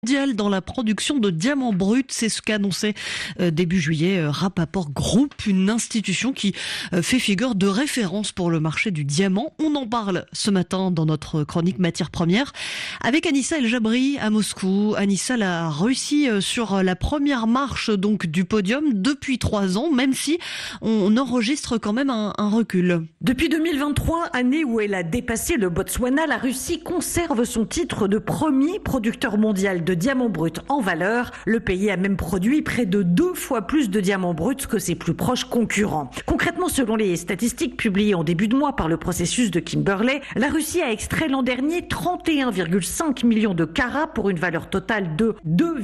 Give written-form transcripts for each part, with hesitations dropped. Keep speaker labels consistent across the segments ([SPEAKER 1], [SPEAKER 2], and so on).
[SPEAKER 1] Mondial dans la production de diamants bruts, c'est ce qu'a annoncé début juillet Rapaport Group, une institution qui fait figure de référence pour le marché du diamant. On en parle ce matin dans notre chronique matières premières avec Anissa El Jabri à Moscou. Anissa, la Russie sur la première marche donc du podium depuis 3 ans, même si on enregistre quand même un recul.
[SPEAKER 2] Depuis 2023, année où elle a dépassé le Botswana, la Russie conserve son titre de premier producteur mondial de diamants bruts en valeur. Le pays a même produit près de 2 fois plus de diamants bruts que ses plus proches concurrents. Concrètement, selon les statistiques publiées en début de mois par le processus de Kimberley, la Russie a extrait l'an dernier 31,5 millions de carats pour une valeur totale de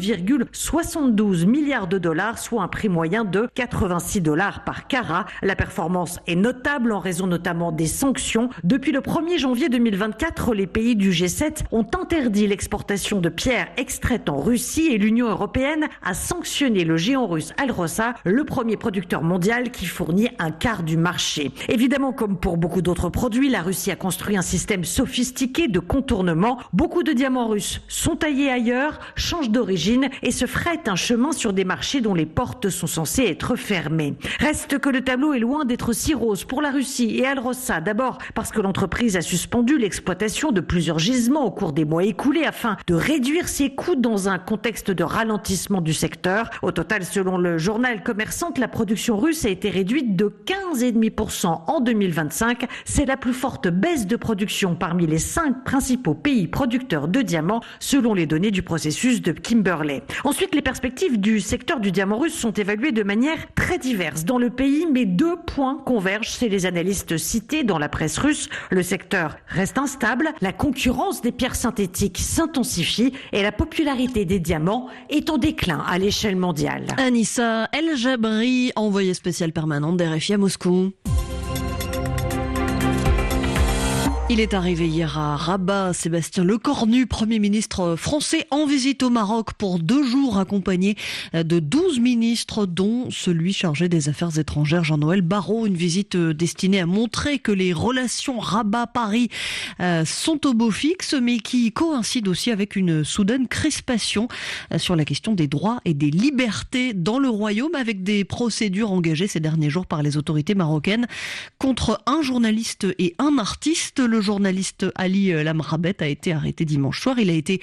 [SPEAKER 2] 2,72 milliards de dollars, soit un prix moyen de 86 dollars par carat. La performance est notable en raison notamment des sanctions. Depuis le 1er janvier 2024, les pays du G7 ont interdit l'exportation de pierres extraite en Russie et l'Union européenne a sanctionné le géant russe Alrosa, le premier producteur mondial qui fournit un quart du marché. Évidemment, comme pour beaucoup d'autres produits, la Russie a construit un système sophistiqué de contournement. Beaucoup de diamants russes sont taillés ailleurs, changent d'origine et se frayent un chemin sur des marchés dont les portes sont censées être fermées. Reste que le tableau est loin d'être si rose pour la Russie et Alrosa. D'abord parce que l'entreprise a suspendu l'exploitation de plusieurs gisements au cours des mois écoulés afin de réduire ses coûts dans un contexte de ralentissement du secteur. Au total, selon le journal Commerçant, la production russe a été réduite de 15,5% en 2025. C'est la plus forte baisse de production parmi les 5 principaux pays producteurs de diamants, selon les données du processus de Kimberley. Ensuite, les perspectives du secteur du diamant russe sont évaluées de manière très diverse dans le pays, mais 2 points convergent chez les analystes cités dans la presse russe. Le secteur reste instable, la concurrence des pierres synthétiques s'intensifie et la popularité des diamants est en déclin à l'échelle mondiale.
[SPEAKER 1] Anissa El Jabri, envoyée spéciale permanente d'RFI à Moscou. Il est arrivé hier à Rabat, Sébastien Lecornu, Premier ministre français, en visite au Maroc pour 2 jours, accompagné de 12 ministres, dont celui chargé des Affaires étrangères, Jean-Noël Barrot. Une visite destinée à montrer que les relations Rabat-Paris sont au beau fixe, mais qui coïncide aussi avec une soudaine crispation sur la question des droits et des libertés dans le royaume, avec des procédures engagées ces derniers jours par les autorités marocaines contre un journaliste et un artiste. Le journaliste Ali Lamrabet a été arrêté dimanche soir. Il a été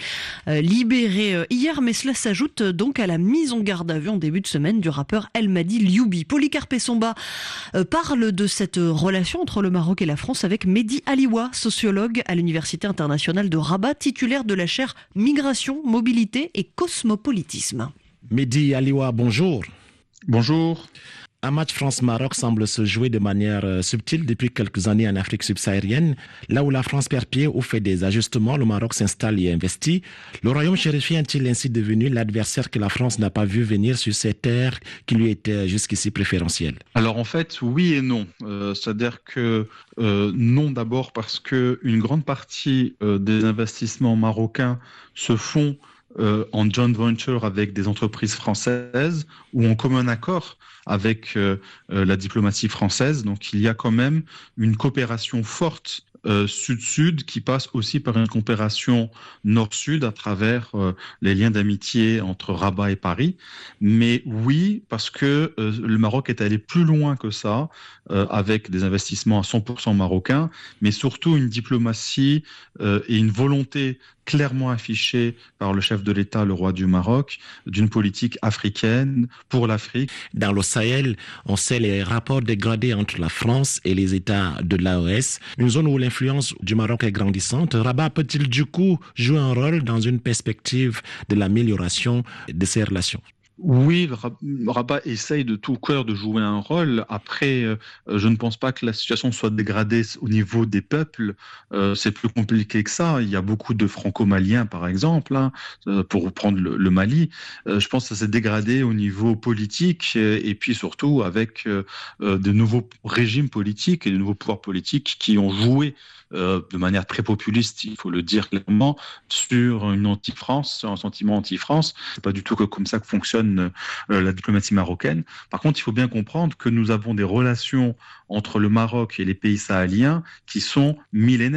[SPEAKER 1] libéré hier, mais cela s'ajoute donc à la mise en garde à vue en début de semaine du rappeur El Madi Lioubi. Policarpe Somba parle de cette relation entre le Maroc et la France avec Mehdi Aliwa, sociologue à l'Université internationale de Rabat, titulaire de la chaire Migration, Mobilité et Cosmopolitisme.
[SPEAKER 3] Mehdi Aliwa, bonjour.
[SPEAKER 4] Bonjour.
[SPEAKER 3] Un match France-Maroc semble se jouer de manière subtile depuis quelques années en Afrique subsaharienne. Là où la France perd pied ou fait des ajustements, le Maroc s'installe et investit. Le royaume chérifien est-il ainsi devenu l'adversaire que la France n'a pas vu venir sur ces terres qui lui étaient jusqu'ici préférentielles?
[SPEAKER 4] Alors en fait, oui et non. C'est-à-dire que non, d'abord parce que une grande partie des investissements marocains se font en joint venture avec des entreprises françaises ou en commun accord avec la diplomatie française. Donc il y a quand même une coopération forte sud-sud qui passe aussi par une coopération nord-sud à travers les liens d'amitié entre Rabat et Paris. Mais oui, parce que le Maroc est allé plus loin que ça, avec des investissements à 100% marocains, mais surtout une diplomatie et une volonté clairement affichée par le chef de l'État, le roi du Maroc, d'une politique africaine pour l'Afrique.
[SPEAKER 3] Dans le Sahel, on sait les rapports dégradés entre la France et les États de l'AES, une zone où l'influence du Maroc est grandissante. Rabat peut-il du coup jouer un rôle dans une perspective de l'amélioration de ces relations?
[SPEAKER 4] Oui, Rabat essaye de tout cœur de jouer un rôle. Après, je ne pense pas que la situation soit dégradée au niveau des peuples. C'est plus compliqué que ça. Il y a beaucoup de franco-maliens, par exemple, pour reprendre le Mali. Je pense que ça s'est dégradé au niveau politique et puis surtout avec de nouveaux régimes politiques et de nouveaux pouvoirs politiques qui ont joué de manière très populiste, il faut le dire clairement, sur une anti-France, sur un sentiment anti-France. C'est pas du tout comme ça que fonctionne la diplomatie marocaine. Par contre, il faut bien comprendre que nous avons des relations entre le Maroc et les pays sahéliens qui sont millénaires.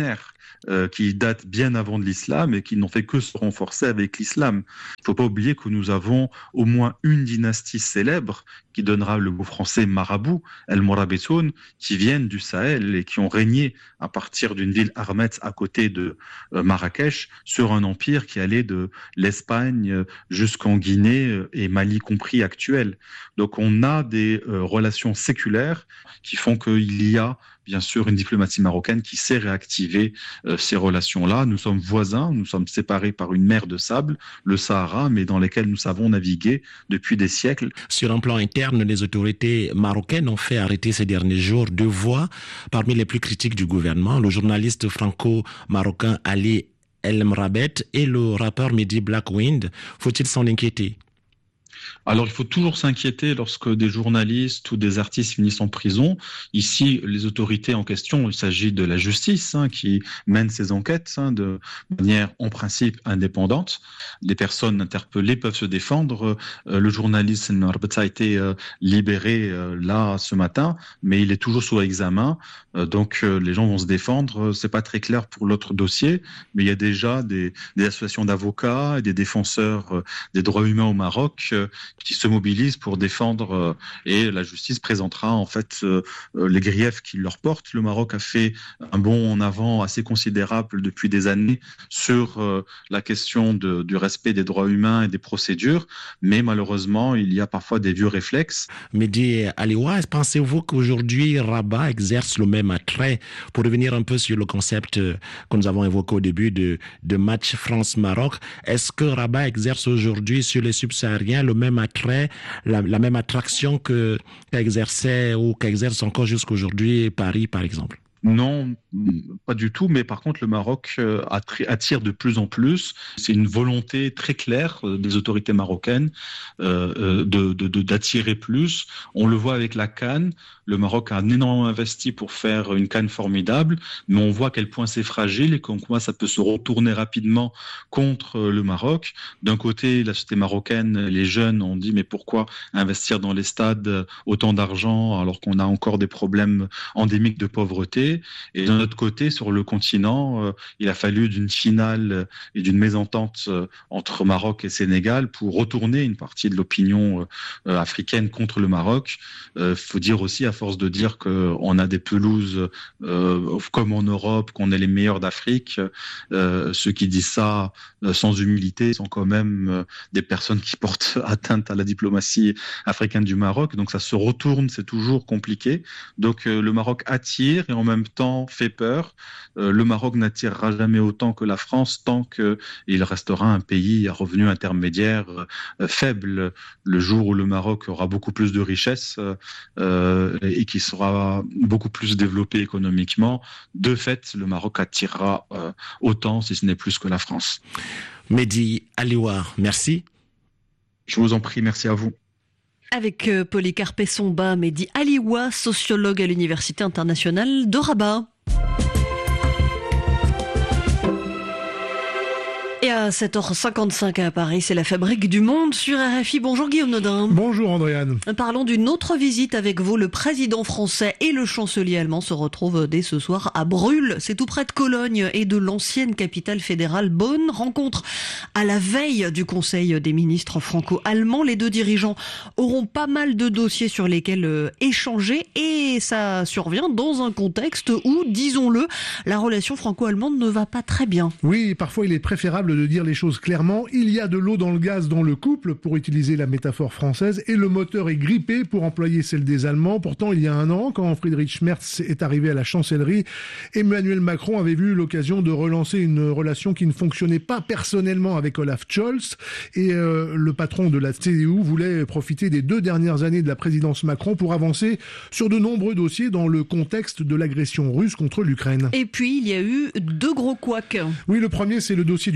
[SPEAKER 4] qui datent bien avant de l'islam et qui n'ont fait que se renforcer avec l'islam. Il ne faut pas oublier que nous avons au moins une dynastie célèbre qui donnera le mot français marabout, El Morabitoun, qui viennent du Sahel et qui ont régné à partir d'une ville Armet à côté de Marrakech sur un empire qui allait de l'Espagne jusqu'en Guinée et Mali compris actuel. Donc on a des relations séculaires qui font qu'il y a bien sûr une diplomatie marocaine qui sait réactiver ces relations-là. Nous sommes voisins, nous sommes séparés par une mer de sable, le Sahara, mais dans lesquels nous savons naviguer depuis des siècles.
[SPEAKER 3] Sur un plan interne, les autorités marocaines ont fait arrêter ces derniers jours 2 voix parmi les plus critiques du gouvernement, le journaliste franco-marocain Ali El Mrabet et le rappeur Mehdi Blackwind. Faut-il s'en inquiéter ?
[SPEAKER 4] Alors, il faut toujours s'inquiéter lorsque des journalistes ou des artistes finissent en prison. Ici, les autorités en question, il s'agit de la justice qui mène ces enquêtes de manière, en principe, indépendante. Les personnes interpellées peuvent se défendre. Le journaliste Marbet a été libéré là ce matin, mais il est toujours sous examen. Donc, les gens vont se défendre. C'est pas très clair pour l'autre dossier, mais il y a déjà des associations d'avocats et des défenseurs des droits humains au Maroc qui se mobilisent pour défendre et la justice présentera en fait les griefs qu'ils leur portent. Le Maroc a fait un bond en avant assez considérable depuis des années sur la question du respect des droits humains et des procédures, mais malheureusement, il y a parfois des vieux réflexes.
[SPEAKER 3] Mehdi Aliwa, pensez-vous qu'aujourd'hui Rabat exerce le même attrait, pour revenir un peu sur le concept que nous avons évoqué au début de match France-Maroc, est-ce que Rabat exerce aujourd'hui sur les subsahariens le même attrait, la même attraction qu'exerçait ou qu'exerce encore jusqu'aujourd'hui Paris, par exemple?
[SPEAKER 4] Non, pas du tout, mais par contre le Maroc attire de plus en plus. C'est une volonté très claire des autorités marocaines d'attirer plus. On le voit avec la CAN. Le Maroc a énormément investi pour faire une CAN formidable, mais on voit à quel point c'est fragile et comment ça peut se retourner rapidement contre le Maroc. D'un côté, la société marocaine, les jeunes ont dit mais pourquoi investir dans les stades autant d'argent alors qu'on a encore des problèmes endémiques de pauvreté. Et d'un autre côté, sur le continent, il a fallu d'une finale et d'une mésentente entre Maroc et Sénégal pour retourner une partie de l'opinion africaine contre le Maroc. Faut dire aussi, à force de dire qu'on a des pelouses comme en Europe, qu'on est les meilleurs d'Afrique, ceux qui disent ça sans humilité sont quand même des personnes qui portent atteinte à la diplomatie africaine du Maroc. Donc ça se retourne, c'est toujours compliqué. Donc le Maroc attire et en même temps fait peur. Le Maroc n'attirera jamais autant que la France tant qu'il restera un pays à revenu intermédiaire faible. Le jour où le Maroc aura beaucoup plus de richesses et qui sera beaucoup plus développé économiquement, de fait, le Maroc attirera autant, si ce n'est plus que la France.
[SPEAKER 3] Mehdi Aliwa, merci.
[SPEAKER 4] Je vous en prie, merci à vous.
[SPEAKER 1] Avec Polycarpe Somba, Mehdi Aliwa, sociologue à l'Université internationale de Rabat. Et à 7h55 à Paris, c'est la Fabrique du Monde sur RFI. Bonjour Guillaume Nodin.
[SPEAKER 5] Bonjour Andréane.
[SPEAKER 1] Parlons d'une autre visite avec vous. Le président français et le chancelier allemand se retrouvent dès ce soir à Brühl. C'est tout près de Cologne et de l'ancienne capitale fédérale Bonn. Rencontre à la veille du Conseil des ministres franco-allemands. Les deux dirigeants auront pas mal de dossiers sur lesquels échanger et ça survient dans un contexte où, disons-le, la relation franco-allemande ne va pas très bien.
[SPEAKER 5] Oui, parfois il est préférable de dire les choses clairement. Il y a de l'eau dans le gaz dans le couple, pour utiliser la métaphore française, et le moteur est grippé, pour employer celle des Allemands. Pourtant, il y a un an, quand Friedrich Merz est arrivé à la chancellerie, Emmanuel Macron avait vu l'occasion de relancer une relation qui ne fonctionnait pas personnellement avec Olaf Scholz. Et le patron de la CDU voulait profiter des 2 dernières années de la présidence Macron pour avancer sur de nombreux dossiers dans le contexte de l'agression russe contre l'Ukraine.
[SPEAKER 1] Et puis, il y a eu 2 gros couacs.
[SPEAKER 5] Oui, le premier, c'est le dossier du Mercosur.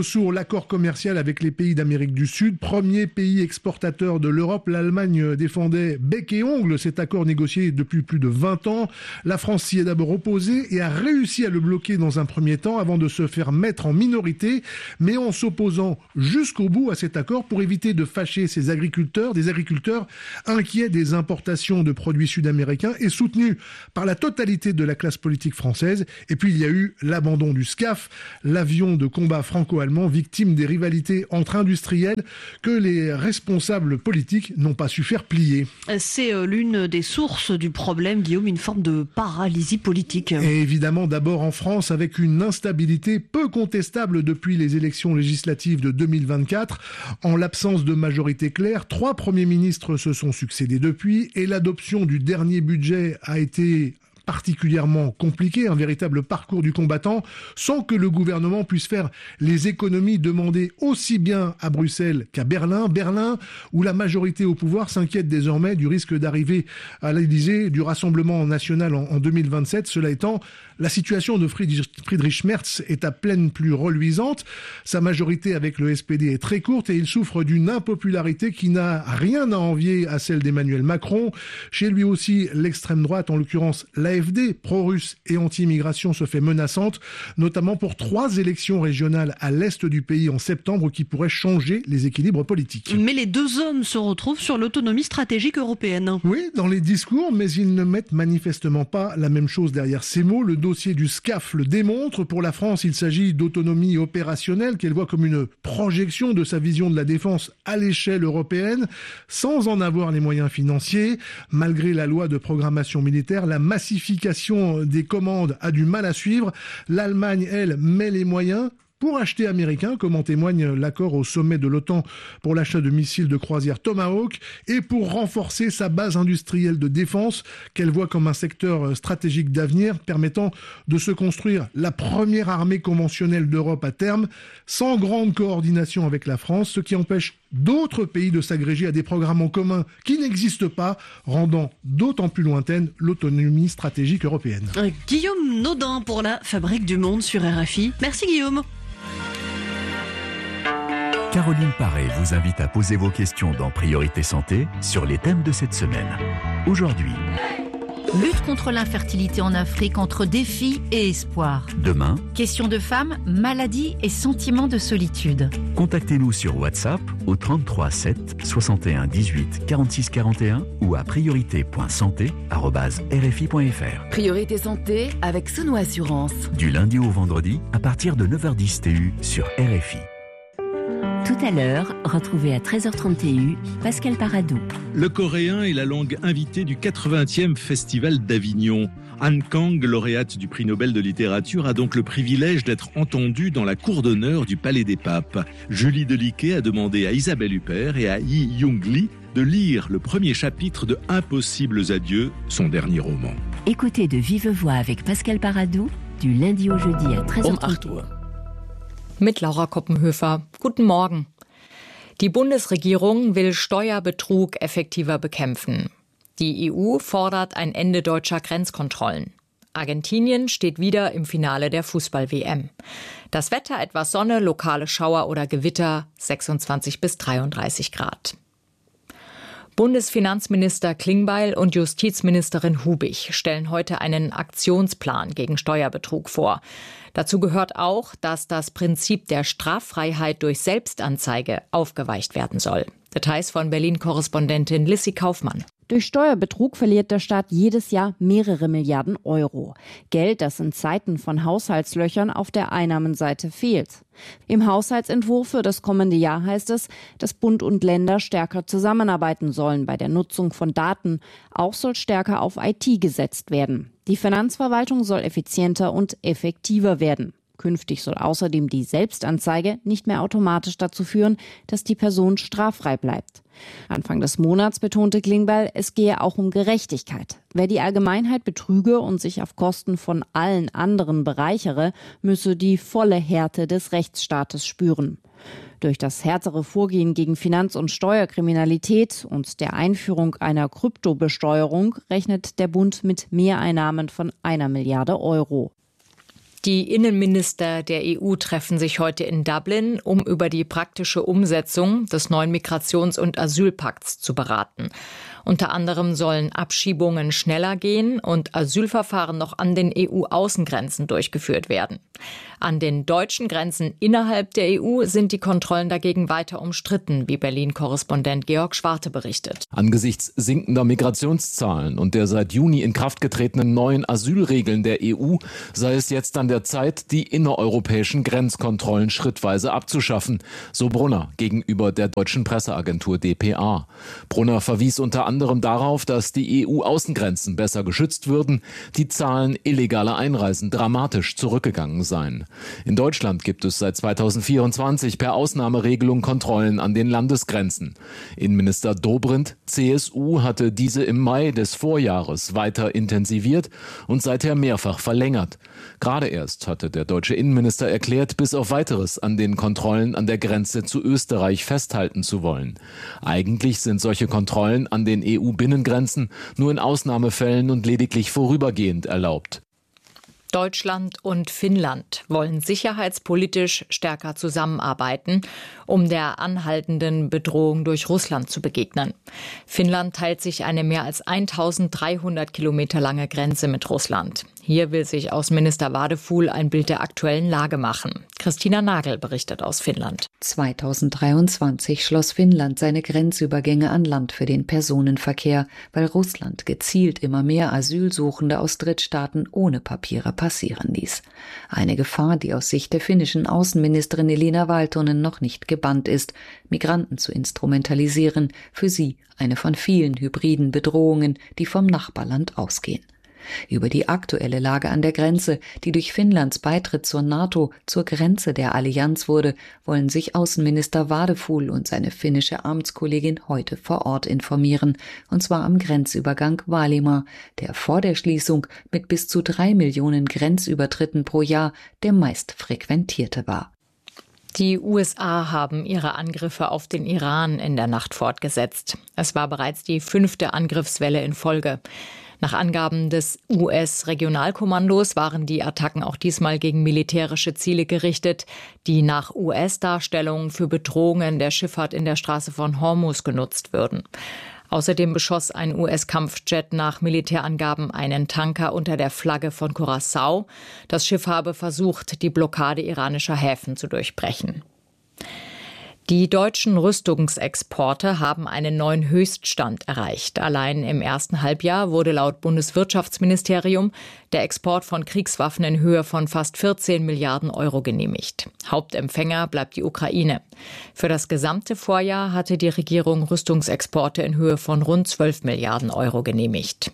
[SPEAKER 5] Mercosur, l'accord commercial avec les pays d'Amérique du Sud, premier pays exportateur de l'Europe. L'Allemagne défendait bec et ongle cet accord négocié depuis plus de 20 ans. La France s'y est d'abord opposée et a réussi à le bloquer dans un premier temps avant de se faire mettre en minorité, mais en s'opposant jusqu'au bout à cet accord pour éviter de fâcher des agriculteurs inquiets des importations de produits sud-américains et soutenus par la totalité de la classe politique française. Et puis il y a eu l'abandon du SCAF, l'avion de combat franco-allemand victime des rivalités entre industriels que les responsables politiques n'ont pas su faire plier.
[SPEAKER 1] C'est l'une des sources du problème, Guillaume, une forme de paralysie politique.
[SPEAKER 5] Et évidemment d'abord en France avec une instabilité peu contestable depuis les élections législatives de 2024. En l'absence de majorité claire, 3 premiers ministres se sont succédés depuis et l'adoption du dernier budget a été particulièrement compliqué, un véritable parcours du combattant, sans que le gouvernement puisse faire les économies demandées aussi bien à Bruxelles qu'à Berlin. Berlin, où la majorité au pouvoir s'inquiète désormais du risque d'arriver à l'Élysée du Rassemblement national en 2027. Cela étant, la situation de Friedrich Merz est à peine plus reluisante. Sa majorité avec le SPD est très courte et il souffre d'une impopularité qui n'a rien à envier à celle d'Emmanuel Macron. Chez lui aussi, l'extrême droite, en l'occurrence l'AfD, pro-russe et anti-immigration, se fait menaçante, notamment pour 3 élections régionales à l'est du pays en septembre qui pourraient changer les équilibres politiques.
[SPEAKER 1] Mais les deux hommes se retrouvent sur l'autonomie stratégique européenne.
[SPEAKER 5] Oui, dans les discours, mais ils ne mettent manifestement pas la même chose derrière ces mots. Le dossier du SCAF le démontre. Pour la France, il s'agit d'autonomie opérationnelle qu'elle voit comme une projection de sa vision de la défense à l'échelle européenne, sans en avoir les moyens financiers. Malgré la loi de programmation militaire, la massification des commandes a du mal à suivre. L'Allemagne, elle, met les moyens pour acheter américain, comme en témoigne l'accord au sommet de l'OTAN pour l'achat de missiles de croisière Tomahawk, et pour renforcer sa base industrielle de défense, qu'elle voit comme un secteur stratégique d'avenir, permettant de se construire la première armée conventionnelle d'Europe à terme, sans grande coordination avec la France, ce qui empêche d'autres pays de s'agréger à des programmes en commun qui n'existent pas, rendant d'autant plus lointaine l'autonomie stratégique européenne.
[SPEAKER 1] Guillaume Naudin pour la Fabrique du Monde sur RFI. Merci Guillaume.
[SPEAKER 6] Caroline Paré vous invite à poser vos questions dans Priorité Santé sur les thèmes de cette semaine. Aujourd'hui,
[SPEAKER 7] lutte contre l'infertilité en Afrique entre défis et espoir.
[SPEAKER 6] Demain,
[SPEAKER 7] question de femmes, maladies et sentiments de solitude.
[SPEAKER 6] Contactez-nous sur WhatsApp au 33 7 61 18 46 41 ou à priorité.santé@rfi.fr.
[SPEAKER 8] Priorité Santé avec Sono Assurance.
[SPEAKER 6] Du lundi au vendredi à partir de 9h10 TU sur RFI.
[SPEAKER 9] Tout à l'heure, retrouvez à 13h30 TU Pascal Paradou.
[SPEAKER 10] Le coréen est la langue invitée du 80e Festival d'Avignon. Han Kang, lauréate du prix Nobel de littérature, a donc le privilège d'être entendue dans la cour d'honneur du Palais des Papes. Julie Deliquet a demandé à Isabelle Huppert et à Yi Young Lee de lire le premier chapitre de Impossibles adieux, son dernier roman.
[SPEAKER 9] Écoutez de vive voix avec Pascal Paradou du lundi au jeudi à 13h30.
[SPEAKER 11] Mit Laura Koppenhöfer. Guten Morgen. Die Bundesregierung will Steuerbetrug effektiver bekämpfen. Die EU fordert ein Ende deutscher Grenzkontrollen. Argentinien steht wieder im Finale der Fußball-WM. Das Wetter etwas Sonne, lokale Schauer oder Gewitter, 26 bis 33 Grad. Bundesfinanzminister Klingbeil und Justizministerin Hubig stellen heute einen Aktionsplan gegen Steuerbetrug vor. Dazu gehört auch, dass das Prinzip der Straffreiheit durch Selbstanzeige aufgeweicht werden soll. Details von Berlin-Korrespondentin Lissy Kaufmann.
[SPEAKER 12] Durch Steuerbetrug verliert der Staat jedes Jahr mehrere Milliarden Euro. Geld, das in Zeiten von Haushaltslöchern auf der Einnahmenseite fehlt. Im Haushaltsentwurf für das kommende Jahr heißt es, dass Bund und Länder stärker zusammenarbeiten sollen bei der Nutzung von Daten. Auch soll stärker auf IT gesetzt werden. Die Finanzverwaltung soll effizienter und effektiver werden. Künftig soll außerdem die Selbstanzeige nicht mehr automatisch dazu führen, dass die Person straffrei bleibt. Anfang des Monats betonte Klingbeil, es gehe auch um Gerechtigkeit. Wer die Allgemeinheit betrüge und sich auf Kosten von allen anderen bereichere, müsse die volle Härte des Rechtsstaates spüren. Durch das härtere Vorgehen gegen Finanz- und Steuerkriminalität und der Einführung einer Kryptobesteuerung rechnet der Bund mit Mehreinnahmen von 1 Milliarde Euro.
[SPEAKER 11] Die Innenminister der EU treffen sich heute in Dublin, um über die praktische Umsetzung des neuen Migrations- und Asylpakts zu beraten. Unter anderem sollen Abschiebungen schneller gehen und Asylverfahren noch an den EU-Außengrenzen durchgeführt werden. An den deutschen Grenzen innerhalb der EU sind die Kontrollen dagegen weiter umstritten, wie Berlin-Korrespondent Georg Schwarte berichtet.
[SPEAKER 13] Angesichts sinkender Migrationszahlen und der seit Juni in Kraft getretenen neuen Asylregeln der EU sei es jetzt an der Zeit, die innereuropäischen Grenzkontrollen schrittweise abzuschaffen, so Brunner gegenüber der deutschen Presseagentur dpa. Brunner verwies unter anderem darauf, dass die EU-Außengrenzen besser geschützt würden, die Zahlen illegaler Einreisen dramatisch zurückgegangen seien. In Deutschland gibt es seit 2024 per Ausnahmeregelung Kontrollen an den Landesgrenzen. Innenminister Dobrindt, CSU, hatte diese im Mai des Vorjahres weiter intensiviert und seither mehrfach verlängert. Gerade erst hatte der deutsche Innenminister erklärt, bis auf Weiteres an den Kontrollen an der Grenze zu Österreich festhalten zu wollen. Eigentlich sind solche Kontrollen an den EU-Binnengrenzen nur in Ausnahmefällen und lediglich vorübergehend erlaubt.
[SPEAKER 11] Deutschland und Finnland wollen sicherheitspolitisch stärker zusammenarbeiten, um der anhaltenden Bedrohung durch Russland zu begegnen. Finnland teilt sich eine mehr als 1300 Kilometer lange Grenze mit Russland. Hier will sich Außenminister Wadefuhl ein Bild der aktuellen Lage machen. Christina Nagel berichtet aus Finnland.
[SPEAKER 14] 2023 schloss Finnland seine Grenzübergänge an Land für den Personenverkehr, weil Russland gezielt immer mehr Asylsuchende aus Drittstaaten ohne Papiere passieren ließ. Eine Gefahr, die aus Sicht der finnischen Außenministerin Elina Valtonen noch nicht gebannt ist, Migranten zu instrumentalisieren, für sie eine von vielen hybriden Bedrohungen, die vom Nachbarland ausgehen. Über die aktuelle Lage an der Grenze, die durch Finnlands Beitritt zur NATO zur Grenze der Allianz wurde, wollen sich Außenminister Wadefuhl und seine finnische Amtskollegin heute vor Ort informieren, und zwar am Grenzübergang Vaalimaa, der vor der Schließung mit bis zu 3 Millionen Grenzübertritten pro Jahr der meist frequentierte war.
[SPEAKER 11] Die USA haben ihre Angriffe auf den Iran in der Nacht fortgesetzt. Es war bereits die 5. Angriffswelle in Folge. Nach Angaben des US-Regionalkommandos waren die Attacken auch diesmal gegen militärische Ziele gerichtet, die nach US-Darstellungen für Bedrohungen der Schifffahrt in der Straße von Hormuz genutzt würden. Außerdem beschoss ein US-Kampfjet nach Militärangaben einen Tanker unter der Flagge von Curaçao. Das Schiff habe versucht, die Blockade iranischer Häfen zu durchbrechen. Die deutschen Rüstungsexporte haben einen neuen Höchststand erreicht. Allein im ersten Halbjahr wurde laut Bundeswirtschaftsministerium der Export von Kriegswaffen in Höhe von fast 14 Milliarden Euro genehmigt. Hauptempfänger bleibt die Ukraine. Für das gesamte Vorjahr hatte die Regierung Rüstungsexporte in Höhe von rund 12 Milliarden Euro genehmigt.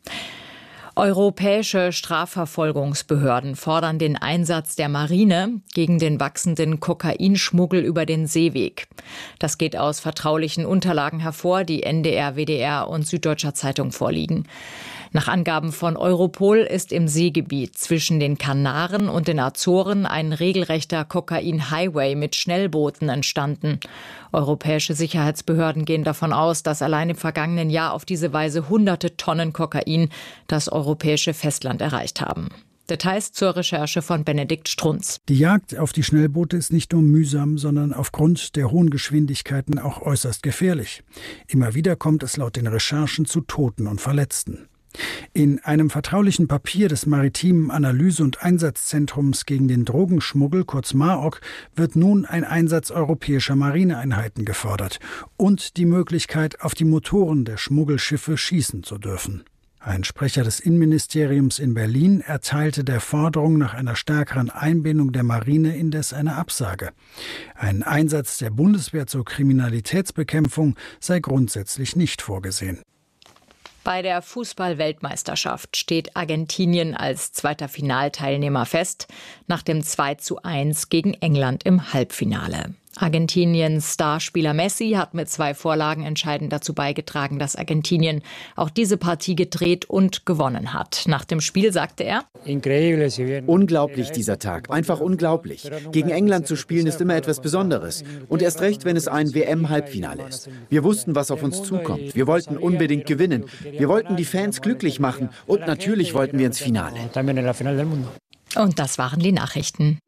[SPEAKER 11] Europäische Strafverfolgungsbehörden fordern den Einsatz der Marine gegen den wachsenden Kokainschmuggel über den Seeweg. Das geht aus vertraulichen Unterlagen hervor, die NDR, WDR und Süddeutscher Zeitung vorliegen. Nach Angaben von Europol ist im Seegebiet zwischen den Kanaren und den Azoren ein regelrechter Kokain-Highway mit Schnellbooten entstanden. Europäische Sicherheitsbehörden gehen davon aus, dass allein im vergangenen Jahr auf diese Weise hunderte Tonnen Kokain das europäische Festland erreicht haben. Details zur Recherche von Benedikt Strunz.
[SPEAKER 15] Die Jagd auf die Schnellboote ist nicht nur mühsam, sondern aufgrund der hohen Geschwindigkeiten auch äußerst gefährlich. Immer wieder kommt es laut den Recherchen zu Toten und Verletzten. In einem vertraulichen Papier des Maritimen Analyse- und Einsatzzentrums gegen den Drogenschmuggel, kurz MAOC, wird nun ein Einsatz europäischer Marineeinheiten gefordert und die Möglichkeit, auf die Motoren der Schmuggelschiffe schießen zu dürfen. Ein Sprecher des Innenministeriums in Berlin erteilte der Forderung nach einer stärkeren Einbindung der Marine indes eine Absage. Ein Einsatz der Bundeswehr zur Kriminalitätsbekämpfung sei grundsätzlich nicht vorgesehen.
[SPEAKER 11] Bei der Fußball-Weltmeisterschaft steht Argentinien als zweiter Finalteilnehmer fest, nach dem 2:1 gegen England im Halbfinale. Argentiniens Starspieler Messi hat mit 2 Vorlagen entscheidend dazu beigetragen, dass Argentinien auch diese Partie gedreht und gewonnen hat. Nach dem Spiel sagte er:
[SPEAKER 16] Unglaublich dieser Tag, einfach unglaublich. Gegen England zu spielen ist immer etwas Besonderes und erst recht, wenn es ein WM-Halbfinale ist. Wir wussten, was auf uns zukommt. Wir wollten unbedingt gewinnen. Wir wollten die Fans glücklich machen und natürlich wollten wir ins Finale.
[SPEAKER 11] Und das waren die Nachrichten.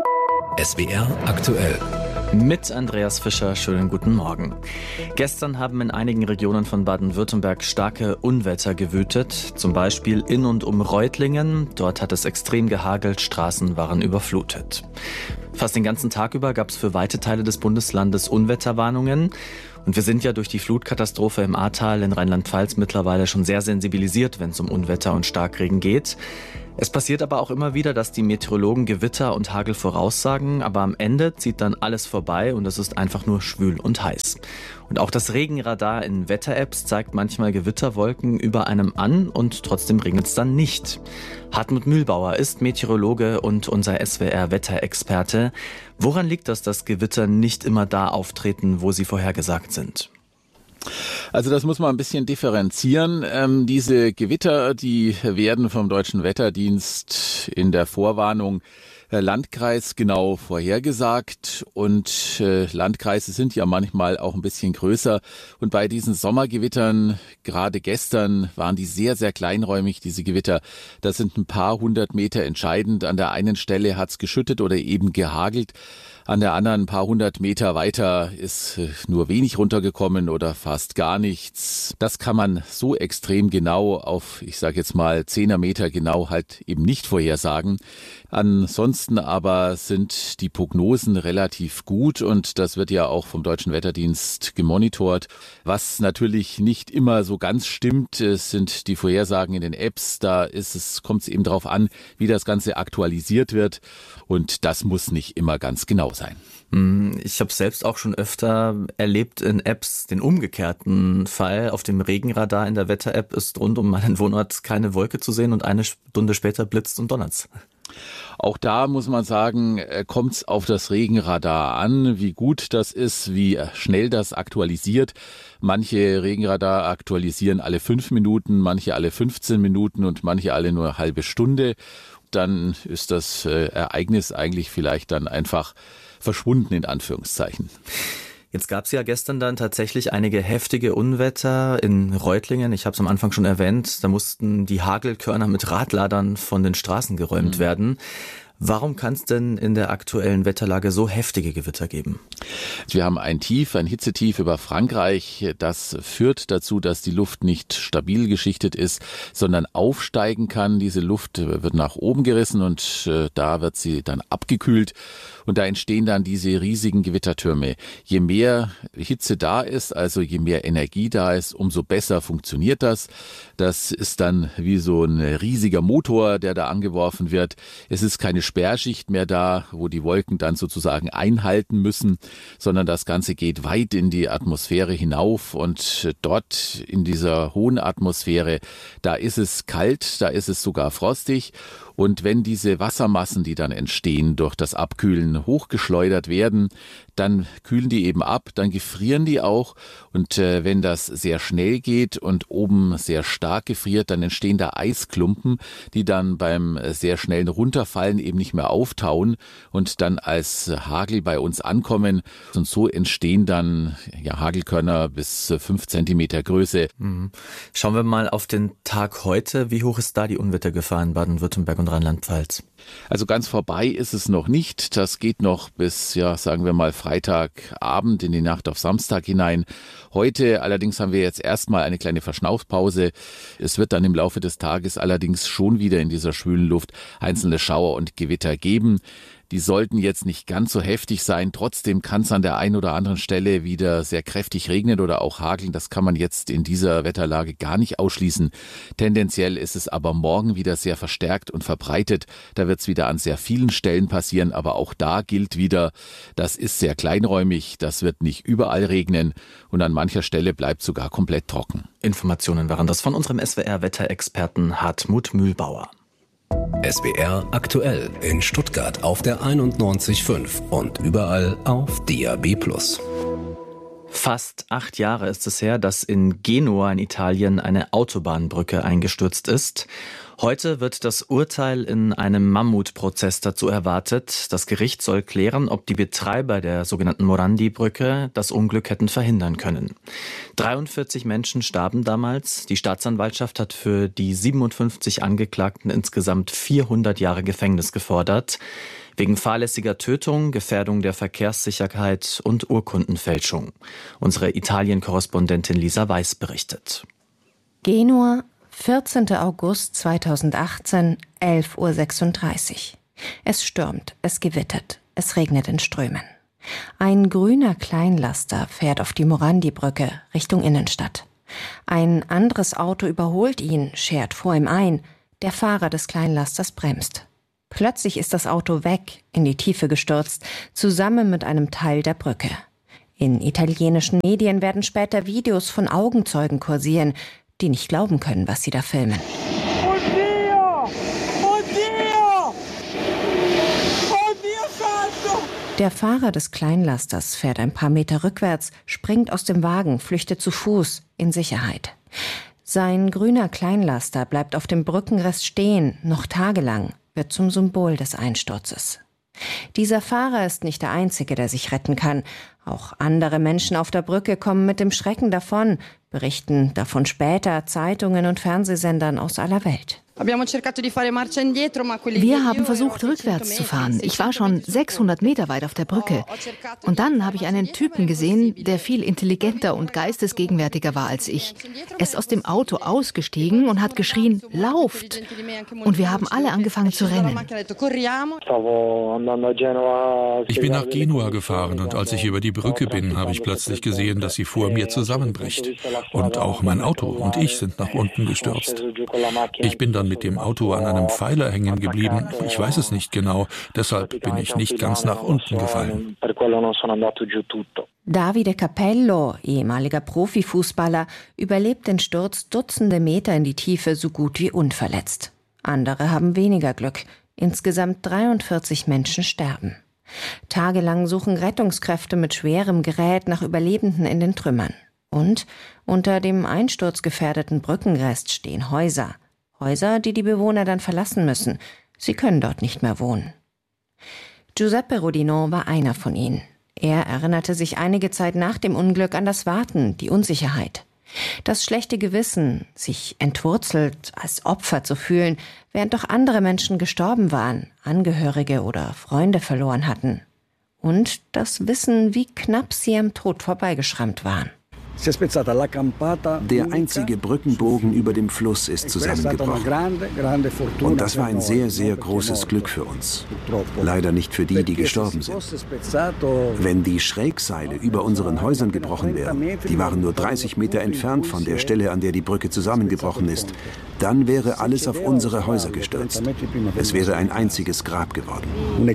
[SPEAKER 17] SWR aktuell.
[SPEAKER 18] Mit Andreas Fischer, schönen guten Morgen. Gestern haben in einigen Regionen von Baden-Württemberg starke Unwetter gewütet, zum Beispiel in und um Reutlingen. Dort hat es extrem gehagelt, Straßen waren überflutet. Fast den ganzen Tag über gab es für weite Teile des Bundeslandes Unwetterwarnungen. Und wir sind ja durch die Flutkatastrophe im Ahrtal in Rheinland-Pfalz mittlerweile schon sehr sensibilisiert, wenn es um Unwetter und Starkregen geht. Es passiert aber auch immer wieder, dass die Meteorologen Gewitter und Hagel voraussagen, aber am Ende zieht dann alles vorbei und es ist einfach nur schwül und heiß. Und auch das Regenradar in Wetter-Apps zeigt manchmal Gewitterwolken über einem an und trotzdem regnet es dann nicht. Hartmut Mühlbauer ist Meteorologe und unser SWR-Wetterexperte. Woran liegt das, dass Gewitter nicht immer da auftreten, wo sie vorhergesagt sind?
[SPEAKER 19] Also das muss man ein bisschen differenzieren. Diese Gewitter, die werden vom Deutschen Wetterdienst in der Vorwarnung landkreisgenau vorhergesagt und Landkreise sind ja manchmal auch ein bisschen größer und bei diesen Sommergewittern, gerade gestern, waren die sehr, sehr kleinräumig, diese Gewitter. Das sind ein paar hundert Meter entscheidend. An der einen Stelle hat's geschüttet oder eben gehagelt. An der anderen ein paar hundert Meter weiter ist nur wenig runtergekommen oder fast gar nichts. Das kann man so extrem genau auf, ich sage jetzt mal 10er Meter genau halt eben nicht vorhersagen. Ansonsten aber sind die Prognosen relativ gut und das wird ja auch vom Deutschen Wetterdienst gemonitort. Was natürlich nicht immer so ganz stimmt, sind die Vorhersagen in den Apps. Da kommt es eben darauf an, wie das Ganze aktualisiert wird und das muss nicht immer ganz genau sein.
[SPEAKER 18] Ich habe selbst auch schon öfter erlebt in Apps den umgekehrten Fall. Auf dem Regenradar in der Wetter-App ist rund um meinen Wohnort keine Wolke zu sehen und eine Stunde später blitzt und donnert's.
[SPEAKER 19] Auch da muss man sagen, kommt es auf das Regenradar an, wie gut das ist, wie schnell das aktualisiert. Manche Regenradar aktualisieren alle 5 Minuten, manche alle 15 Minuten und manche alle nur eine halbe Stunde. Dann ist das Ereignis eigentlich vielleicht dann einfach verschwunden, in Anführungszeichen.
[SPEAKER 18] Jetzt gab es ja gestern dann tatsächlich einige heftige Unwetter in Reutlingen. Ich habe es am Anfang schon erwähnt, da mussten die Hagelkörner mit Radladern von den Straßen geräumt werden. Warum kann es denn in der aktuellen Wetterlage so heftige Gewitter geben?
[SPEAKER 19] Wir haben ein Hitzetief über Frankreich. Das führt dazu, dass die Luft nicht stabil geschichtet ist, sondern aufsteigen kann. Diese Luft wird nach oben gerissen und da wird sie dann abgekühlt. Und da entstehen dann diese riesigen Gewittertürme. Je mehr Hitze da ist, also je mehr Energie da ist, umso besser funktioniert das. Das ist dann wie so ein riesiger Motor, der da angeworfen wird. Es ist keine Sperrschicht mehr da, wo die Wolken dann sozusagen einhalten müssen, sondern das Ganze geht weit in die Atmosphäre hinauf und dort in dieser hohen Atmosphäre, da ist es kalt, da ist es sogar frostig. Und wenn diese Wassermassen, die dann entstehen, durch das Abkühlen hochgeschleudert werden, dann kühlen die eben ab, dann gefrieren die auch. Und wenn das sehr schnell geht und oben sehr stark gefriert, dann entstehen da Eisklumpen, die dann beim sehr schnellen Runterfallen eben nicht mehr auftauen und dann als Hagel bei uns ankommen. Und so entstehen dann Hagelkörner bis 5 Zentimeter Größe.
[SPEAKER 18] Schauen wir mal auf den Tag heute. Wie hoch ist da die Unwettergefahr in Baden-Württemberg und Rheinland-Pfalz?
[SPEAKER 19] Also ganz vorbei ist es noch nicht. Das geht noch bis, sagen wir mal, Freitagabend in die Nacht auf Samstag hinein. Heute allerdings haben wir jetzt erstmal eine kleine Verschnaufpause. Es wird dann im Laufe des Tages allerdings schon wieder in dieser schwülen Luft einzelne Schauer und Gewitter geben. Die sollten jetzt nicht ganz so heftig sein. Trotzdem kann es an der einen oder anderen Stelle wieder sehr kräftig regnen oder auch hageln. Das kann man jetzt in dieser Wetterlage gar nicht ausschließen. Tendenziell ist es aber morgen wieder sehr verstärkt und verbreitet. Da wird es wieder an sehr vielen Stellen passieren. Aber auch da gilt wieder, das ist sehr kleinräumig. Das wird nicht überall regnen. Und an mancher Stelle bleibt sogar komplett trocken.
[SPEAKER 18] Informationen waren das von unserem SWR-Wetterexperten Hartmut Mühlbauer.
[SPEAKER 17] SWR aktuell in Stuttgart auf der 91.5 und überall auf DAB+.
[SPEAKER 18] Fast 8 Jahre ist es her, dass in Genua in Italien eine Autobahnbrücke eingestürzt ist. Heute wird das Urteil in einem Mammutprozess dazu erwartet. Das Gericht soll klären, ob die Betreiber der sogenannten Morandi-Brücke das Unglück hätten verhindern können. 43 Menschen starben damals. Die Staatsanwaltschaft hat für die 57 Angeklagten insgesamt 400 Jahre Gefängnis gefordert. Wegen fahrlässiger Tötung, Gefährdung der Verkehrssicherheit und Urkundenfälschung. Unsere Italien-Korrespondentin Lisa Weiß berichtet.
[SPEAKER 20] Genua, 14. August 2018, 11:36 Uhr. Es stürmt, es gewittert, es regnet in Strömen. Ein grüner Kleinlaster fährt auf die Morandi-Brücke Richtung Innenstadt. Ein anderes Auto überholt ihn, schert vor ihm ein. Der Fahrer des Kleinlasters bremst. Plötzlich ist das Auto weg, in die Tiefe gestürzt, zusammen mit einem Teil der Brücke. In italienischen Medien werden später Videos von Augenzeugen kursieren, die nicht glauben können, was sie da filmen. Der Fahrer des Kleinlasters fährt ein paar Meter rückwärts, springt aus dem Wagen, flüchtet zu Fuß in Sicherheit. Sein grüner Kleinlaster bleibt auf dem Brückenrest stehen, noch tagelang, wird zum Symbol des Einsturzes. Dieser Fahrer ist nicht der Einzige, der sich retten kann. Auch andere Menschen auf der Brücke kommen mit dem Schrecken davon, berichten davon später Zeitungen und Fernsehsendern aus aller Welt.
[SPEAKER 21] Wir haben versucht, rückwärts zu fahren. Ich war schon 600 Meter weit auf der Brücke. Und dann habe ich einen Typen gesehen, der viel intelligenter und geistesgegenwärtiger war als ich. Er ist aus dem Auto ausgestiegen und hat geschrien, lauft! Und wir haben alle angefangen zu rennen.
[SPEAKER 22] Ich bin nach Genua gefahren und als ich über die Brücke bin, habe ich plötzlich gesehen, dass sie vor mir zusammenbricht. Und auch mein Auto und ich sind nach unten gestürzt. Ich bin dann mit dem Auto an einem Pfeiler hängen geblieben. Ich weiß es nicht genau, deshalb bin ich nicht ganz nach unten gefallen.
[SPEAKER 20] Davide Capello, ehemaliger Profifußballer, überlebt den Sturz Dutzende Meter in die Tiefe so gut wie unverletzt. Andere haben weniger Glück. Insgesamt 43 Menschen sterben. Tagelang suchen Rettungskräfte mit schwerem Gerät nach Überlebenden in den Trümmern. Und unter dem einsturzgefährdeten Brückenrest stehen Häuser. Häuser, die die Bewohner dann verlassen müssen. Sie können dort nicht mehr wohnen. Giuseppe Rodinò war einer von ihnen. Er erinnerte sich einige Zeit nach dem Unglück an das Warten, die Unsicherheit. Das schlechte Gewissen, sich entwurzelt als Opfer zu fühlen, während doch andere Menschen gestorben waren, Angehörige oder Freunde verloren hatten. Und das Wissen, wie knapp sie am Tod vorbeigeschrammt waren.
[SPEAKER 23] Der einzige Brückenbogen über dem Fluss ist zusammengebrochen. Und das war ein sehr, sehr großes Glück für uns. Leider nicht für die, die gestorben sind. Wenn die Schrägseile über unseren Häusern gebrochen wären, die waren nur 30 Meter entfernt von der Stelle, an der die Brücke zusammengebrochen ist, dann wäre alles auf unsere Häuser gestürzt. Es wäre ein einziges Grab geworden.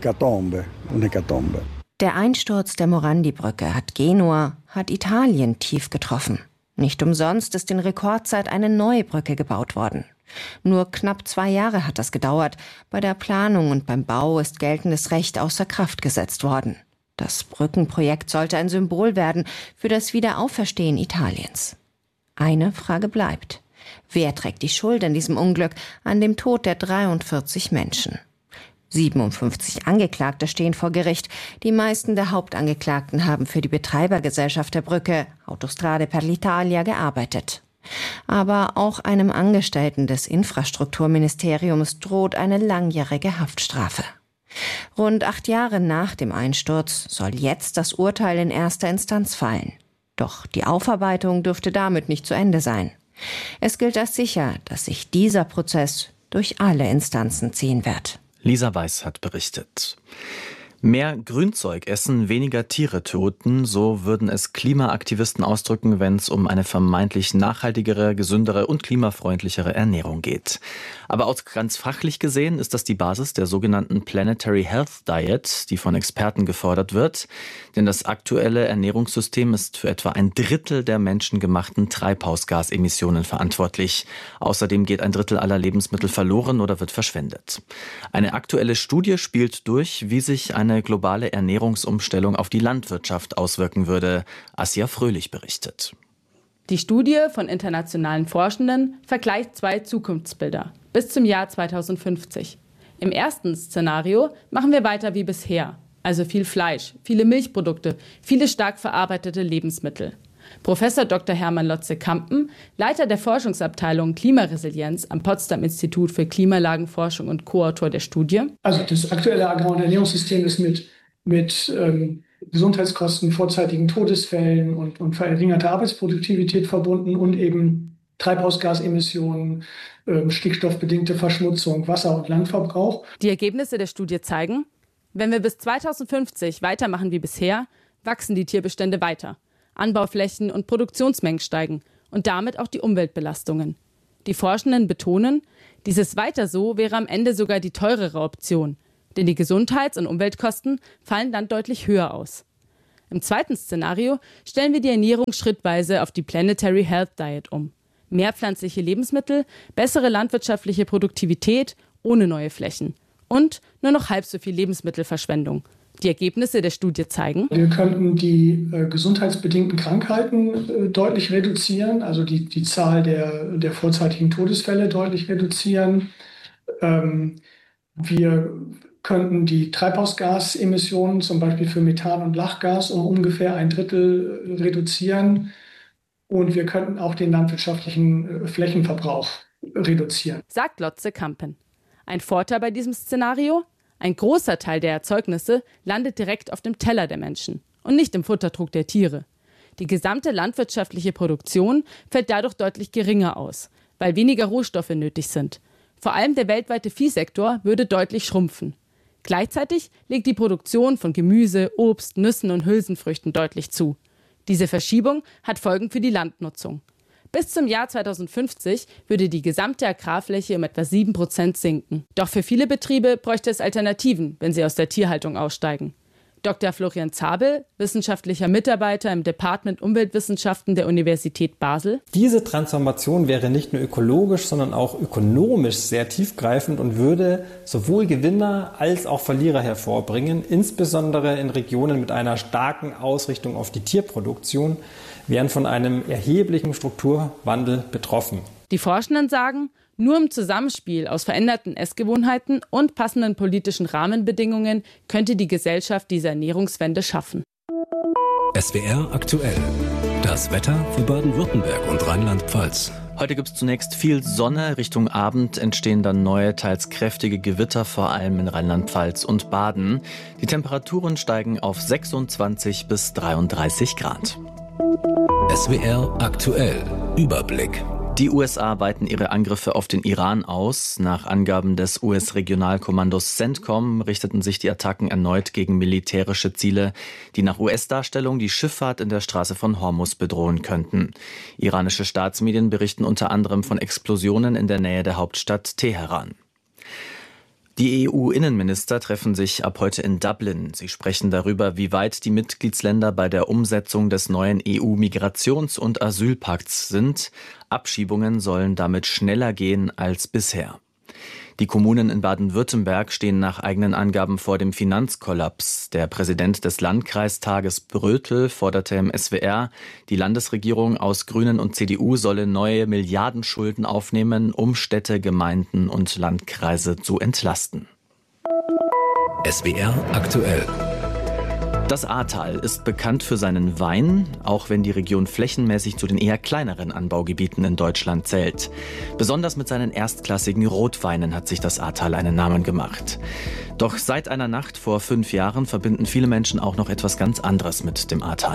[SPEAKER 20] Der Einsturz der Morandi-Brücke hat Genua, hat Italien tief getroffen. Nicht umsonst ist in Rekordzeit eine neue Brücke gebaut worden. Nur knapp 2 Jahre hat das gedauert. Bei der Planung und beim Bau ist geltendes Recht außer Kraft gesetzt worden. Das Brückenprojekt sollte ein Symbol werden für das Wiederauferstehen Italiens. Eine Frage bleibt. Wer trägt die Schuld an diesem Unglück, an dem Tod der 43 Menschen? 57 Angeklagte stehen vor Gericht. Die meisten der Hauptangeklagten haben für die Betreibergesellschaft der Brücke Autostrade per l'Italia gearbeitet. Aber auch einem Angestellten des Infrastrukturministeriums droht eine langjährige Haftstrafe. Rund 8 Jahre nach dem Einsturz soll jetzt das Urteil in erster Instanz fallen. Doch die Aufarbeitung dürfte damit nicht zu Ende sein. Es gilt als sicher, dass sich dieser Prozess durch alle Instanzen ziehen wird.
[SPEAKER 18] Lisa Weiß hat berichtet. Mehr Grünzeug essen, weniger Tiere töten, so würden es Klimaaktivisten ausdrücken, wenn es um eine vermeintlich nachhaltigere, gesündere und klimafreundlichere Ernährung geht. Aber auch ganz fachlich gesehen ist das die Basis der sogenannten Planetary Health Diet, die von Experten gefordert wird. Denn das aktuelle Ernährungssystem ist für etwa 1/3 der menschengemachten Treibhausgasemissionen verantwortlich. Außerdem geht 1/3 aller Lebensmittel verloren oder wird verschwendet. Eine aktuelle Studie spielt durch, wie sich eine globale Ernährungsumstellung auf die Landwirtschaft auswirken würde. Asja Fröhlich berichtet.
[SPEAKER 24] Die Studie von internationalen Forschenden vergleicht 2 Zukunftsbilder.
[SPEAKER 2] bis zum Jahr 2050. Im ersten Szenario machen wir weiter wie bisher. Also viel Fleisch, viele Milchprodukte, viele stark verarbeitete Lebensmittel. Professor Dr. Hermann Lotze-Kampen, Leiter der Forschungsabteilung Klimaresilienz am Potsdam Institut für Klimalagenforschung und Co-Autor der Studie.
[SPEAKER 3] Also das aktuelle Agrar- und Ernährungssystem ist mit Gesundheitskosten, vorzeitigen Todesfällen und verringerter Arbeitsproduktivität verbunden und eben Treibhausgasemissionen, stickstoffbedingte Verschmutzung, Wasser- und Landverbrauch.
[SPEAKER 2] Die Ergebnisse der Studie zeigen, wenn wir bis 2050 weitermachen wie bisher, wachsen die Tierbestände weiter. Anbauflächen und Produktionsmengen steigen und damit auch die Umweltbelastungen. Die Forschenden betonen, dieses Weiter so wäre am Ende sogar die teurere Option, denn die Gesundheits- und Umweltkosten fallen dann deutlich höher aus. Im zweiten Szenario stellen wir die Ernährung schrittweise auf die Planetary Health Diet um. Mehr pflanzliche Lebensmittel, bessere landwirtschaftliche Produktivität ohne neue Flächen und nur noch halb so viel Lebensmittelverschwendung. Die Ergebnisse der Studie zeigen,
[SPEAKER 3] wir könnten die gesundheitsbedingten Krankheiten deutlich reduzieren, also die Zahl der vorzeitigen Todesfälle deutlich reduzieren. Wir könnten die Treibhausgasemissionen, zum Beispiel für Methan und Lachgas, um ungefähr 1/3 reduzieren. Und wir könnten auch den landwirtschaftlichen Flächenverbrauch reduzieren.
[SPEAKER 2] Sagt Lotze-Kampen. Ein Vorteil bei diesem Szenario? Ein großer Teil der Erzeugnisse landet direkt auf dem Teller der Menschen und nicht im Futtertrog der Tiere. Die gesamte landwirtschaftliche Produktion fällt dadurch deutlich geringer aus, weil weniger Rohstoffe nötig sind. Vor allem der weltweite Viehsektor würde deutlich schrumpfen. Gleichzeitig legt die Produktion von Gemüse, Obst, Nüssen und Hülsenfrüchten deutlich zu. Diese Verschiebung hat Folgen für die Landnutzung. Bis zum Jahr 2050 würde die gesamte Agrarfläche um etwa 7% sinken. Doch für viele Betriebe bräuchte es Alternativen, wenn sie aus der Tierhaltung aussteigen. Dr. Florian Zabel, wissenschaftlicher Mitarbeiter im Department Umweltwissenschaften der Universität Basel.
[SPEAKER 4] Diese Transformation wäre nicht nur ökologisch, sondern auch ökonomisch sehr tiefgreifend und würde sowohl Gewinner als auch Verlierer hervorbringen. Insbesondere in Regionen mit einer starken Ausrichtung auf die Tierproduktion wären von einem erheblichen Strukturwandel betroffen.
[SPEAKER 2] Die Forschenden sagen, nur im Zusammenspiel aus veränderten Essgewohnheiten und passenden politischen Rahmenbedingungen könnte die Gesellschaft diese Ernährungswende schaffen.
[SPEAKER 17] SWR aktuell. Das Wetter für Baden-Württemberg und Rheinland-Pfalz.
[SPEAKER 18] Heute gibt es zunächst viel Sonne. Richtung Abend entstehen dann neue, teils kräftige Gewitter, vor allem in Rheinland-Pfalz und Baden. Die Temperaturen steigen auf 26 bis 33 Grad.
[SPEAKER 17] SWR aktuell. Überblick.
[SPEAKER 18] Die USA weiten ihre Angriffe auf den Iran aus. Nach Angaben des US-Regionalkommandos CENTCOM richteten sich die Attacken erneut gegen militärische Ziele, die nach US-Darstellung die Schifffahrt in der Straße von Hormuz bedrohen könnten. Iranische Staatsmedien berichten unter anderem von Explosionen in der Nähe der Hauptstadt Teheran. Die EU-Innenminister treffen sich ab heute in Dublin. Sie sprechen darüber, wie weit die Mitgliedsländer bei der Umsetzung des neuen EU-Migrations- und Asylpakts sind. Abschiebungen sollen damit schneller gehen als bisher. Die Kommunen in Baden-Württemberg stehen nach eigenen Angaben vor dem Finanzkollaps. Der Präsident des Landkreistages Brötel forderte im SWR, die Landesregierung aus Grünen und CDU solle neue Milliardenschulden aufnehmen, um Städte, Gemeinden und Landkreise zu entlasten.
[SPEAKER 17] SWR aktuell.
[SPEAKER 18] Das Ahrtal ist bekannt für seinen Wein, auch wenn die Region flächenmäßig zu den eher kleineren Anbaugebieten in Deutschland zählt. Besonders mit seinen erstklassigen Rotweinen hat sich das Ahrtal einen Namen gemacht. Doch seit einer Nacht vor 5 Jahren verbinden viele Menschen auch noch etwas ganz anderes mit dem Ahrtal.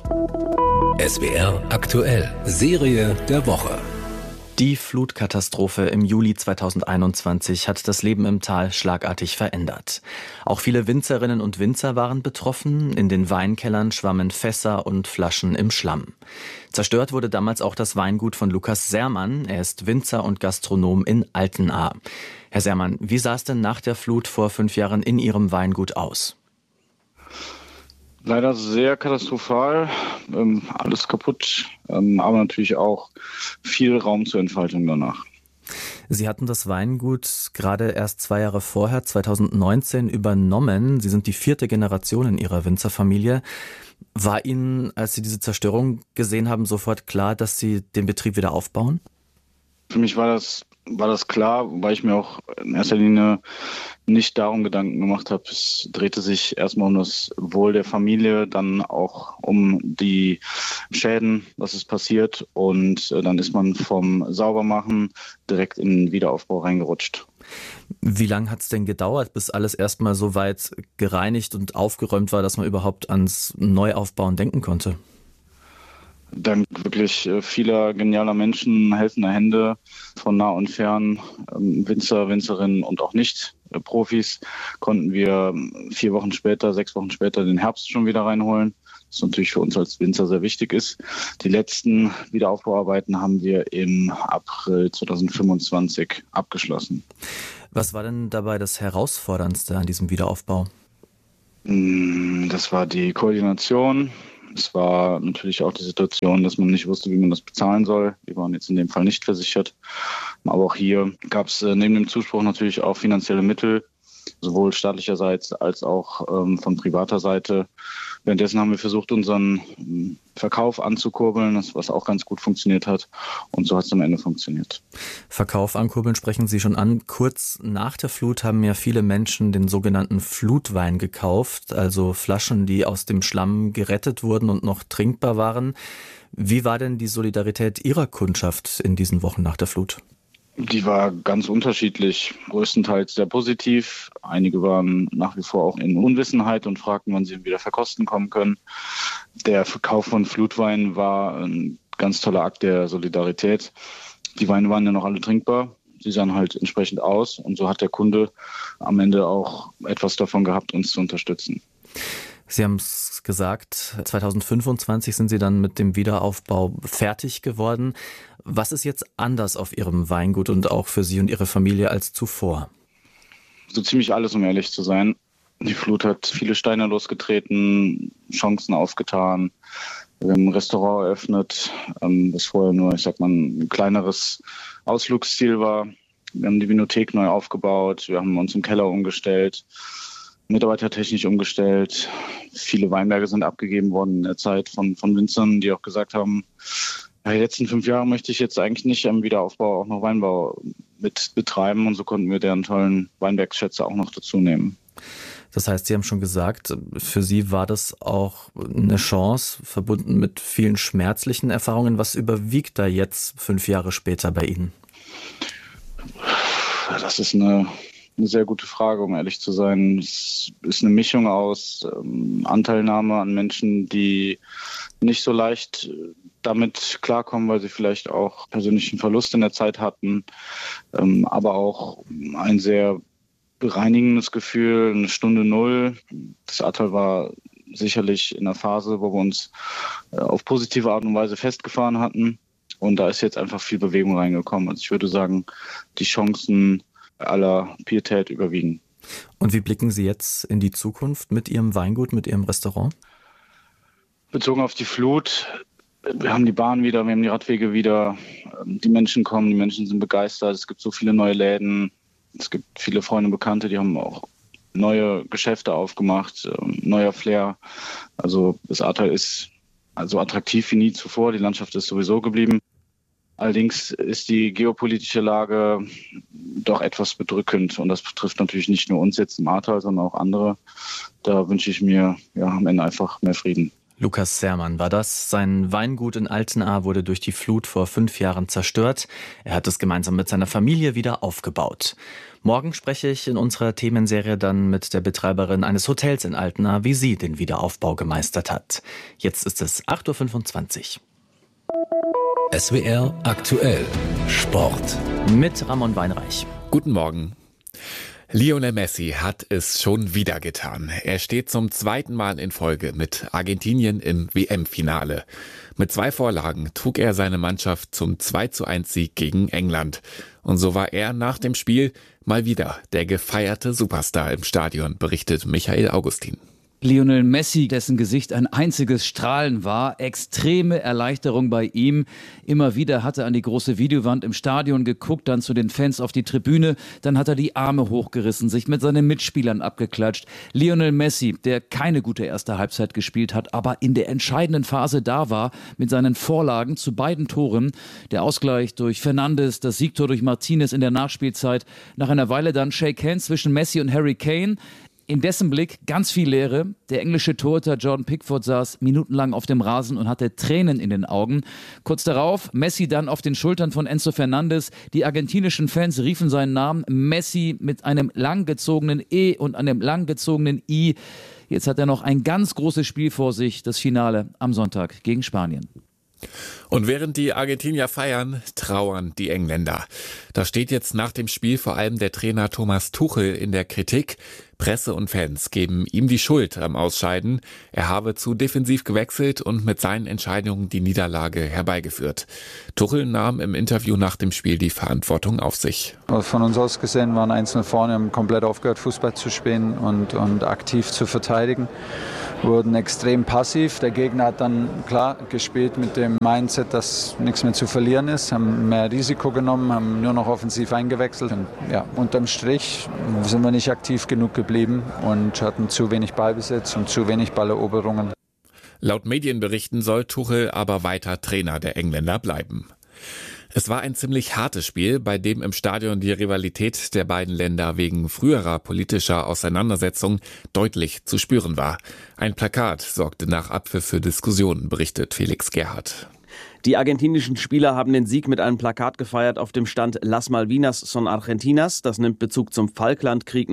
[SPEAKER 17] SWR aktuell. Serie der Woche.
[SPEAKER 18] Die Flutkatastrophe im Juli 2021 hat das Leben im Tal schlagartig verändert. Auch viele Winzerinnen und Winzer waren betroffen. In den Weinkellern schwammen Fässer und Flaschen im Schlamm. Zerstört wurde damals auch das Weingut von Lukas Sermann. Er ist Winzer und Gastronom in Altenahr. Herr Sermann, wie sah es denn nach der Flut vor 5 Jahren in Ihrem Weingut aus?
[SPEAKER 24] Leider sehr katastrophal, alles kaputt, aber natürlich auch viel Raum zur Entfaltung danach.
[SPEAKER 18] Sie hatten das Weingut gerade erst 2 Jahre vorher, 2019, übernommen. Sie sind die 4. Generation in Ihrer Winzerfamilie. War Ihnen, als Sie diese Zerstörung gesehen haben, sofort klar, dass Sie den Betrieb wieder aufbauen?
[SPEAKER 24] Für mich war das klar, wobei ich mir auch in erster Linie nicht darum Gedanken gemacht habe. Es drehte sich erstmal um das Wohl der Familie, dann auch um die Schäden, was ist passiert. Und dann ist man vom Saubermachen direkt in den Wiederaufbau reingerutscht.
[SPEAKER 18] Wie lange hat es denn gedauert, bis alles erstmal so weit gereinigt und aufgeräumt war, dass man überhaupt ans Neuaufbauen denken konnte?
[SPEAKER 24] Dank wirklich vieler genialer Menschen, helfender Hände von nah und fern, Winzer, Winzerinnen und auch Nicht-Profis, konnten wir 6 Wochen später den Herbst schon wieder reinholen. Das natürlich für uns als Winzer sehr wichtig ist. Die letzten Wiederaufbauarbeiten haben wir im April 2025 abgeschlossen.
[SPEAKER 18] Was war denn dabei das Herausforderndste an diesem Wiederaufbau?
[SPEAKER 24] Das war die Koordination. Es war natürlich auch die Situation, dass man nicht wusste, wie man das bezahlen soll. Wir waren jetzt in dem Fall nicht versichert. Aber auch hier gab es neben dem Zuspruch natürlich auch finanzielle Mittel, sowohl staatlicherseits als auch von privater Seite. Währenddessen haben wir versucht, unseren Verkauf anzukurbeln, was auch ganz gut funktioniert hat. Und so hat es am Ende funktioniert.
[SPEAKER 18] Verkauf ankurbeln sprechen Sie schon an. Kurz nach der Flut haben ja viele Menschen den sogenannten Flutwein gekauft, also Flaschen, die aus dem Schlamm gerettet wurden und noch trinkbar waren. Wie war denn die Solidarität Ihrer Kundschaft in diesen Wochen nach der Flut?
[SPEAKER 24] Die war ganz unterschiedlich, größtenteils sehr positiv. Einige waren nach wie vor auch in Unwissenheit und fragten, wann sie ihn wieder verkosten kommen können. Der Verkauf von Flutwein war ein ganz toller Akt der Solidarität. Die Weine waren ja noch alle trinkbar. Sie sahen halt entsprechend aus und so hat der Kunde am Ende auch etwas davon gehabt, uns zu unterstützen.
[SPEAKER 18] Sie haben es gesagt, 2025 sind Sie dann mit dem Wiederaufbau fertig geworden. Was ist jetzt anders auf Ihrem Weingut und auch für Sie und Ihre Familie als zuvor?
[SPEAKER 24] So ziemlich alles, um ehrlich zu sein. Die Flut hat viele Steine losgetreten, Chancen aufgetan. Wir haben ein Restaurant eröffnet, das vorher nur, ein kleineres Ausflugsziel war. Wir haben die Vinothek neu aufgebaut, wir haben uns im Keller umgestellt, mitarbeitertechnisch umgestellt. Viele Weinberge sind abgegeben worden in der Zeit von Winzern, die auch gesagt haben, ja, die letzten 5 Jahre möchte ich jetzt eigentlich nicht am Wiederaufbau auch noch Weinbau mit betreiben. Und so konnten wir deren tollen Weinbergsschätze auch noch dazu nehmen.
[SPEAKER 18] Das heißt, Sie haben schon gesagt, für Sie war das auch eine Chance, verbunden mit vielen schmerzlichen Erfahrungen. Was überwiegt da jetzt 5 Jahre später bei Ihnen?
[SPEAKER 24] Das ist eine sehr gute Frage, um ehrlich zu sein. Es ist eine Mischung aus Anteilnahme an Menschen, die nicht so leicht damit klarkommen, weil sie vielleicht auch persönlichen Verlust in der Zeit hatten, aber auch ein sehr bereinigendes Gefühl, eine Stunde Null. Das Ahrtal war sicherlich in einer Phase, wo wir uns auf positive Art und Weise festgefahren hatten. Und da ist jetzt einfach viel Bewegung reingekommen. Also ich würde sagen, die Chancen aller Pietät überwiegen.
[SPEAKER 18] Und wie blicken Sie jetzt in die Zukunft mit Ihrem Weingut, mit Ihrem Restaurant?
[SPEAKER 24] Bezogen auf die Flut, wir haben die Bahn wieder, wir haben die Radwege wieder. Die Menschen kommen, die Menschen sind begeistert. Es gibt so viele neue Läden. Es gibt viele Freunde und Bekannte, die haben auch neue Geschäfte aufgemacht, neuer Flair. Also das Ahrtal ist also attraktiv wie nie zuvor. Die Landschaft ist sowieso geblieben. Allerdings ist die geopolitische Lage doch etwas bedrückend. Und das betrifft natürlich nicht nur uns jetzt im Ahrtal, sondern auch andere. Da wünsche ich mir am Ende einfach mehr Frieden.
[SPEAKER 18] Lukas Sermann war das. Sein Weingut in Altenahr wurde durch die Flut vor 5 Jahren zerstört. Er hat es gemeinsam mit seiner Familie wieder aufgebaut. Morgen spreche ich in unserer Themenserie dann mit der Betreiberin eines Hotels in Altenahr, wie sie den Wiederaufbau gemeistert hat. Jetzt ist es 8.25 Uhr.
[SPEAKER 17] SWR aktuell Sport.
[SPEAKER 18] Mit Ramon Weinreich.
[SPEAKER 1] Guten Morgen. Lionel Messi hat es schon wieder getan. Er steht zum 2. Mal in Folge mit Argentinien im WM-Finale. Mit 2 Vorlagen trug er seine Mannschaft zum 2:1-Sieg gegen England. Und so war er nach dem Spiel mal wieder der gefeierte Superstar im Stadion, berichtet Michael Augustin.
[SPEAKER 5] Lionel Messi, dessen Gesicht ein einziges Strahlen war, extreme Erleichterung bei ihm. Immer wieder hat er an die große Videowand im Stadion geguckt, dann zu den Fans auf die Tribüne, dann hat er die Arme hochgerissen, sich mit seinen Mitspielern abgeklatscht. Lionel Messi, der keine gute erste Halbzeit gespielt hat, aber in der entscheidenden Phase da war, mit seinen Vorlagen zu beiden Toren. Der Ausgleich durch Fernandes, das Siegtor durch Martinez in der Nachspielzeit. Nach einer Weile dann Shake Hands zwischen Messi und Harry Kane. In dessen Blick ganz viel Leere. Der englische Torhüter Jordan Pickford saß minutenlang auf dem Rasen und hatte Tränen in den Augen. Kurz darauf Messi dann auf den Schultern von Enzo Fernandes. Die argentinischen Fans riefen seinen Namen. Messi mit einem langgezogenen E und einem langgezogenen I. Jetzt hat er noch ein ganz großes Spiel vor sich, das Finale am Sonntag gegen Spanien.
[SPEAKER 1] Und während die Argentinier feiern, trauern die Engländer. Da steht jetzt nach dem Spiel vor allem der Trainer Thomas Tuchel in der Kritik. Presse und Fans geben ihm die Schuld am Ausscheiden. Er habe zu defensiv gewechselt und mit seinen Entscheidungen die Niederlage herbeigeführt. Tuchel nahm im Interview nach dem Spiel die Verantwortung auf sich.
[SPEAKER 6] Von uns aus gesehen waren einzeln vorne, haben komplett aufgehört, Fußball zu spielen und aktiv zu verteidigen. Wir wurden extrem passiv. Der Gegner hat dann klar gespielt mit dem Mindset, dass nichts mehr zu verlieren ist, haben mehr Risiko genommen, haben nur noch offensiv eingewechselt. Und ja, unterm Strich sind wir nicht aktiv genug geblieben und hatten zu wenig Ballbesitz und zu wenig Balleroberungen.
[SPEAKER 1] Laut Medienberichten soll Tuchel aber weiter Trainer der Engländer bleiben. Es war ein ziemlich hartes Spiel, bei dem im Stadion die Rivalität der beiden Länder wegen früherer politischer Auseinandersetzung deutlich zu spüren war. Ein Plakat sorgte nach Abpfiff für Diskussionen, berichtet Felix Gerhardt.
[SPEAKER 7] Die argentinischen Spieler haben den Sieg mit einem Plakat gefeiert auf dem Stand Las Malvinas son Argentinas. Das nimmt Bezug zum Falklandkrieg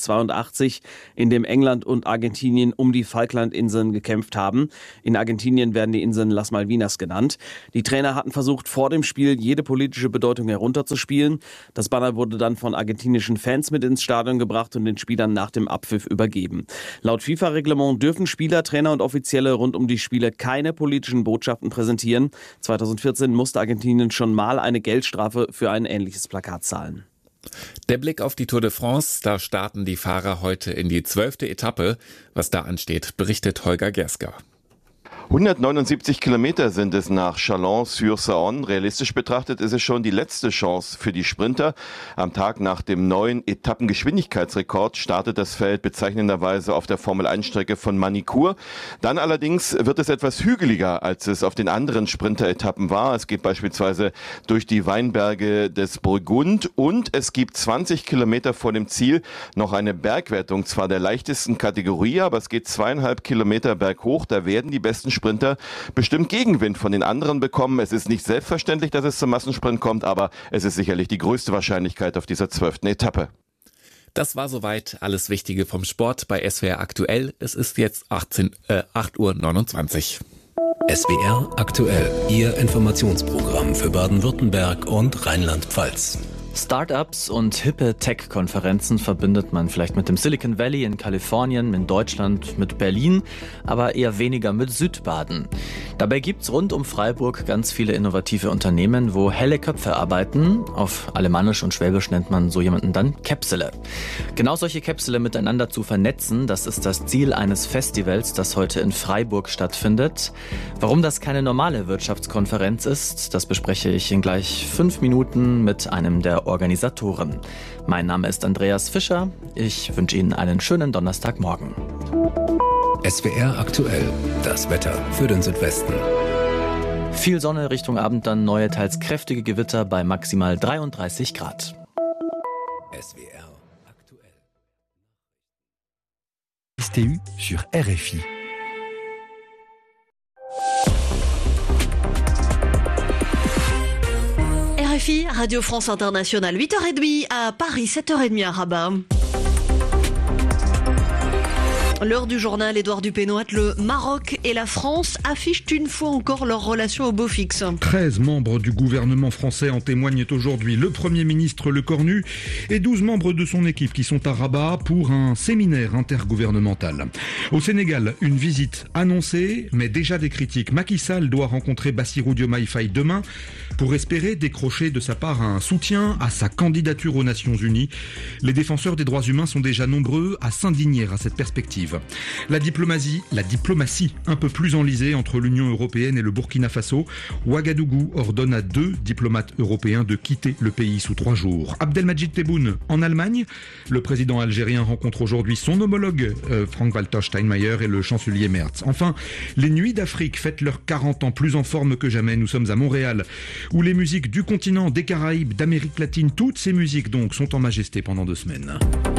[SPEAKER 7] 1982, in dem England und Argentinien um die Falklandinseln gekämpft haben. In Argentinien werden die Inseln Las Malvinas genannt. Die Trainer hatten versucht, vor dem Spiel jede politische Bedeutung herunterzuspielen. Das Banner wurde dann von argentinischen Fans mit ins Stadion gebracht und den Spielern nach dem Abpfiff übergeben. Laut FIFA-Reglement dürfen Spieler, Trainer und Offizielle rund um die Spiele keine politischen Botschaften präsentieren. 2014 musste Argentinien schon mal eine Geldstrafe für ein ähnliches Plakat zahlen.
[SPEAKER 1] Der Blick auf die Tour de France, da starten die Fahrer heute in die 12. Etappe. Was da ansteht, berichtet Holger Gersker.
[SPEAKER 8] 179 Kilometer sind es nach Chalon-sur-Saône. Realistisch betrachtet ist es schon die letzte Chance für die Sprinter. Am Tag nach dem neuen Etappengeschwindigkeitsrekord startet das Feld bezeichnenderweise auf der Formel-1-Strecke von Manicourt. Dann allerdings wird es etwas hügeliger, als es auf den anderen Sprinter-Etappen war. Es geht beispielsweise durch die Weinberge des Burgund und es gibt 20 Kilometer vor dem Ziel noch eine Bergwertung, zwar der leichtesten Kategorie, aber es geht 2,5 Kilometer berghoch. Da werden die besten Sprinter bestimmt Gegenwind von den anderen bekommen. Es ist nicht selbstverständlich, dass es zum Massensprint kommt, aber es ist sicherlich die größte Wahrscheinlichkeit auf dieser 12. Etappe.
[SPEAKER 1] Das war soweit alles Wichtige vom Sport bei SWR Aktuell. Es ist jetzt 8:29 Uhr.
[SPEAKER 17] SWR Aktuell, Ihr Informationsprogramm für Baden-Württemberg und Rheinland-Pfalz.
[SPEAKER 18] Startups und hippe Tech-Konferenzen verbindet man vielleicht mit dem Silicon Valley in Kalifornien, in Deutschland, mit Berlin, aber eher weniger mit Südbaden. Dabei gibt's rund um Freiburg ganz viele innovative Unternehmen, wo helle Köpfe arbeiten. Auf Alemannisch und Schwäbisch nennt man so jemanden dann Käpsele. Genau solche Käpsele miteinander zu vernetzen, das ist das Ziel eines Festivals, das heute in Freiburg stattfindet. Warum das keine normale Wirtschaftskonferenz ist, das bespreche ich in gleich 5 Minuten mit einem der Organisatoren. Mein Name ist Andreas Fischer. Ich wünsche Ihnen einen schönen Donnerstagmorgen.
[SPEAKER 17] SWR Aktuell, das Wetter für den Südwesten.
[SPEAKER 18] Viel Sonne, Richtung Abend dann neue, teils kräftige Gewitter bei maximal 33 Grad.
[SPEAKER 17] SWR Aktuell.
[SPEAKER 25] STU sur RFI.
[SPEAKER 26] RFI, Radio France Internationale, 8h30 à Paris, 7h30 à Rabat. L'heure du journal, Édouard Dupénoat, le Maroc et la France affichent une fois encore leur relation au beau fixe.
[SPEAKER 27] 13 membres du gouvernement français en témoignent aujourd'hui. Le Premier ministre Le Cornu et 12 membres de son équipe qui sont à Rabat pour un séminaire intergouvernemental. Au Sénégal, une visite annoncée, mais déjà des critiques. Macky Sall doit rencontrer Bassirou Diomaye Faye demain pour espérer décrocher de sa part un soutien à sa candidature aux Nations Unies. Les défenseurs des droits humains sont déjà nombreux à s'indigner à cette perspective. arrive. La diplomatie un peu plus enlisée entre l'Union européenne et le Burkina Faso. Ouagadougou ordonne à 2 diplomates européens de quitter le pays sous 3 jours. Abdelmadjid Tebboune en Allemagne. Le président algérien rencontre aujourd'hui son homologue Frank-Walter Steinmeier et le chancelier Merz. Enfin, les Nuits d'Afrique fêtent leurs 40 ans plus en forme que jamais. Nous sommes à Montréal, où les musiques du continent, des Caraïbes, d'Amérique latine, toutes ces musiques donc sont en majesté pendant 2 semaines.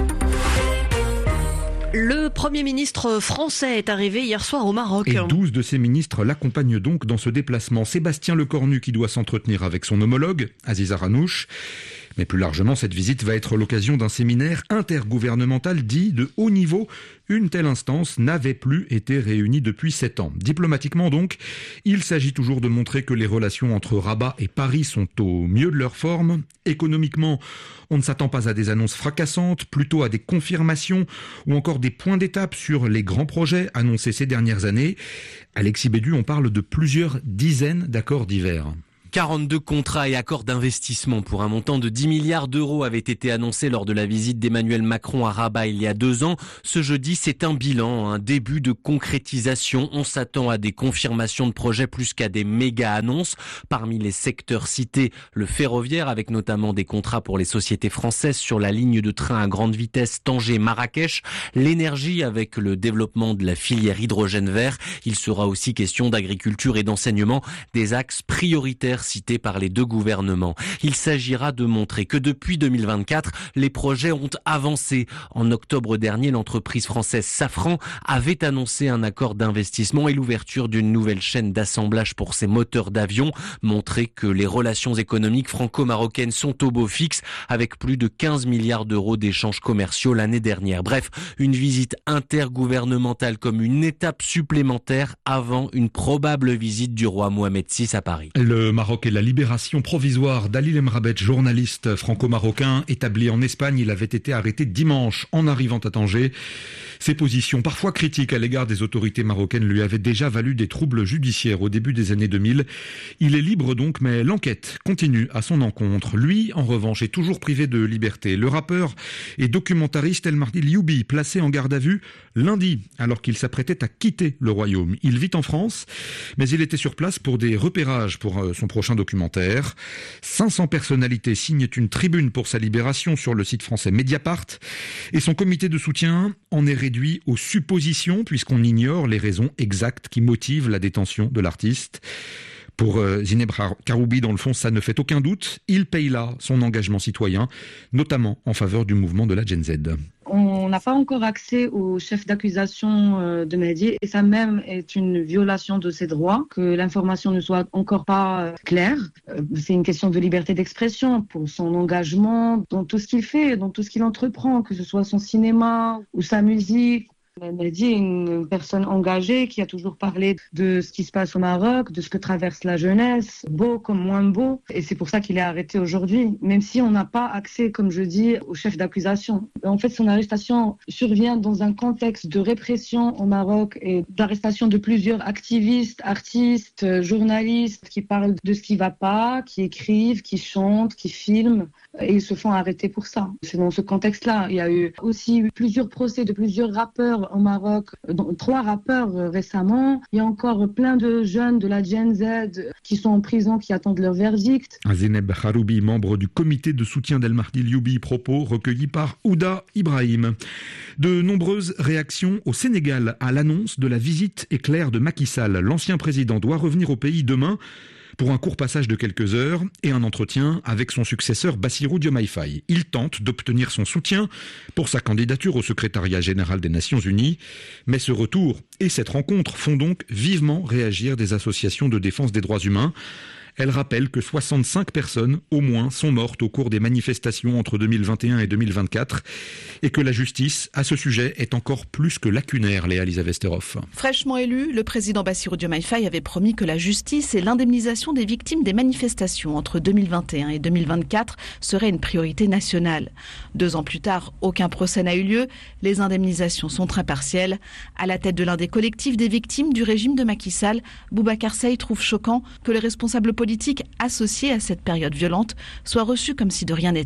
[SPEAKER 26] Le Premier ministre français est arrivé hier soir au Maroc.
[SPEAKER 27] Et 12 de ses ministres l'accompagnent donc dans ce déplacement. Sébastien Lecornu qui doit s'entretenir avec son homologue, Aziza Ranouch. Mais plus largement, cette visite va être l'occasion d'un séminaire intergouvernemental dit de haut niveau. Une telle instance n'avait plus été réunie depuis 7 ans. Diplomatiquement donc, il s'agit toujours de montrer que les relations entre Rabat et Paris sont au mieux de leur forme. Économiquement, on ne s'attend pas à des annonces fracassantes, plutôt à des confirmations ou encore des points d'étape sur les grands projets annoncés ces dernières années. Alexis Bédu, on parle de plusieurs dizaines d'accords divers.
[SPEAKER 9] 42 contrats et accords d'investissement pour un montant de 10 milliards d'euros avaient été annoncés lors de la visite d'Emmanuel Macron à Rabat il y a 2 ans. Ce jeudi, c'est un bilan, un début de concrétisation. On s'attend à des confirmations de projets plus qu'à des méga-annonces. Parmi les secteurs cités, le ferroviaire avec notamment des contrats pour les sociétés françaises sur la ligne de train à grande vitesse Tanger-Marrakech. L'énergie avec le développement de la filière hydrogène vert. Il sera aussi question d'agriculture et d'enseignement, des axes prioritaires cités par les 2 gouvernements. Il s'agira de montrer que depuis 2024, les projets ont avancé. En octobre dernier, l'entreprise française Safran avait annoncé un accord d'investissement et l'ouverture d'une nouvelle chaîne d'assemblage pour ses moteurs d'avion. Montrer que les relations économiques franco-marocaines sont au beau fixe avec plus de 15 milliards d'euros d'échanges commerciaux l'année dernière. Bref, une visite intergouvernementale comme une étape supplémentaire avant une probable visite du roi Mohamed VI à Paris.
[SPEAKER 27] Le Maroc et la libération provisoire d'Ali Lemrabet, journaliste franco-marocain établi en Espagne. Il avait été arrêté dimanche en arrivant à Tanger. Ses positions parfois critiques à l'égard des autorités marocaines lui avaient déjà valu des troubles judiciaires au début des années 2000. Il est libre donc, mais l'enquête continue à son encontre. Lui, en revanche, est toujours privé de liberté. Le rappeur et documentariste El Mahdi Lioubi, placé en garde à vue lundi, alors qu'il s'apprêtait à quitter le royaume. Il vit en France, mais il était sur place pour des repérages pour son prochain documentaire. 500 personnalités signent une tribune pour sa libération sur le site français Mediapart. Et son comité de soutien en est réduit aux suppositions, puisqu'on ignore les raisons exactes qui motivent la détention de l'artiste. Pour Zineb Karoubi, dans le fond, ça ne fait aucun doute. Il paye là son engagement citoyen, notamment en faveur du mouvement de la Gen Z.
[SPEAKER 10] On n'a pas encore accès au chef d'accusation de Mehdi et ça même est une violation de ses droits, que l'information ne soit encore pas claire. C'est une question de liberté d'expression pour son engagement dans tout ce qu'il fait, dans tout ce qu'il entreprend, que ce soit son cinéma ou sa musique. Mehdi est une personne engagée qui a toujours parlé de ce qui se passe au Maroc, de ce que traverse la jeunesse, beau comme moins beau. Et c'est pour ça qu'il est arrêté aujourd'hui, même si on n'a pas accès, comme je dis, au chef d'accusation. En fait, son arrestation survient dans un contexte de répression au Maroc et d'arrestation de plusieurs activistes, artistes, journalistes qui parlent de ce qui ne va pas, qui écrivent, qui chantent, qui filment. Et ils se font arrêter pour ça. C'est dans ce contexte-là. Il y a eu aussi plusieurs procès de plusieurs rappeurs au Maroc, dont 3 rappeurs récemment. Il y a encore plein de jeunes de la Gen Z qui sont en prison, qui attendent leur verdict.
[SPEAKER 27] Zineb Karoubi, membre du comité de soutien d'El Mahdi Lioubi, propos recueillis par Ouda Ibrahim. De nombreuses réactions au Sénégal à l'annonce de la visite éclair de Macky Sall. L'ancien président doit revenir au pays demain pour un court passage de quelques heures et un entretien avec son successeur Bassirou Diomaye Faye. Il tente d'obtenir son soutien pour sa candidature au secrétariat général des Nations Unies. Mais ce retour et cette rencontre font donc vivement réagir des associations de défense des droits humains. Elle rappelle que 65 personnes, au moins, sont mortes au cours des manifestations entre 2021 et 2024 et que la justice, à ce sujet, est encore plus que lacunaire, Léa Lisa Vesterhoff.
[SPEAKER 12] Fraîchement élu, le président Bassirou Diomaye Faye avait promis que la justice et l'indemnisation des victimes des manifestations entre 2021 et 2024 seraient une priorité nationale. 2 ans plus tard, aucun procès n'a eu lieu. Les indemnisations sont très partielles. À la tête de l'un des collectifs des victimes du régime de Macky Sall, Boubacar Seye trouve choquant que les responsables politiques associés à cette période violente soient reçus comme si de rien n'était.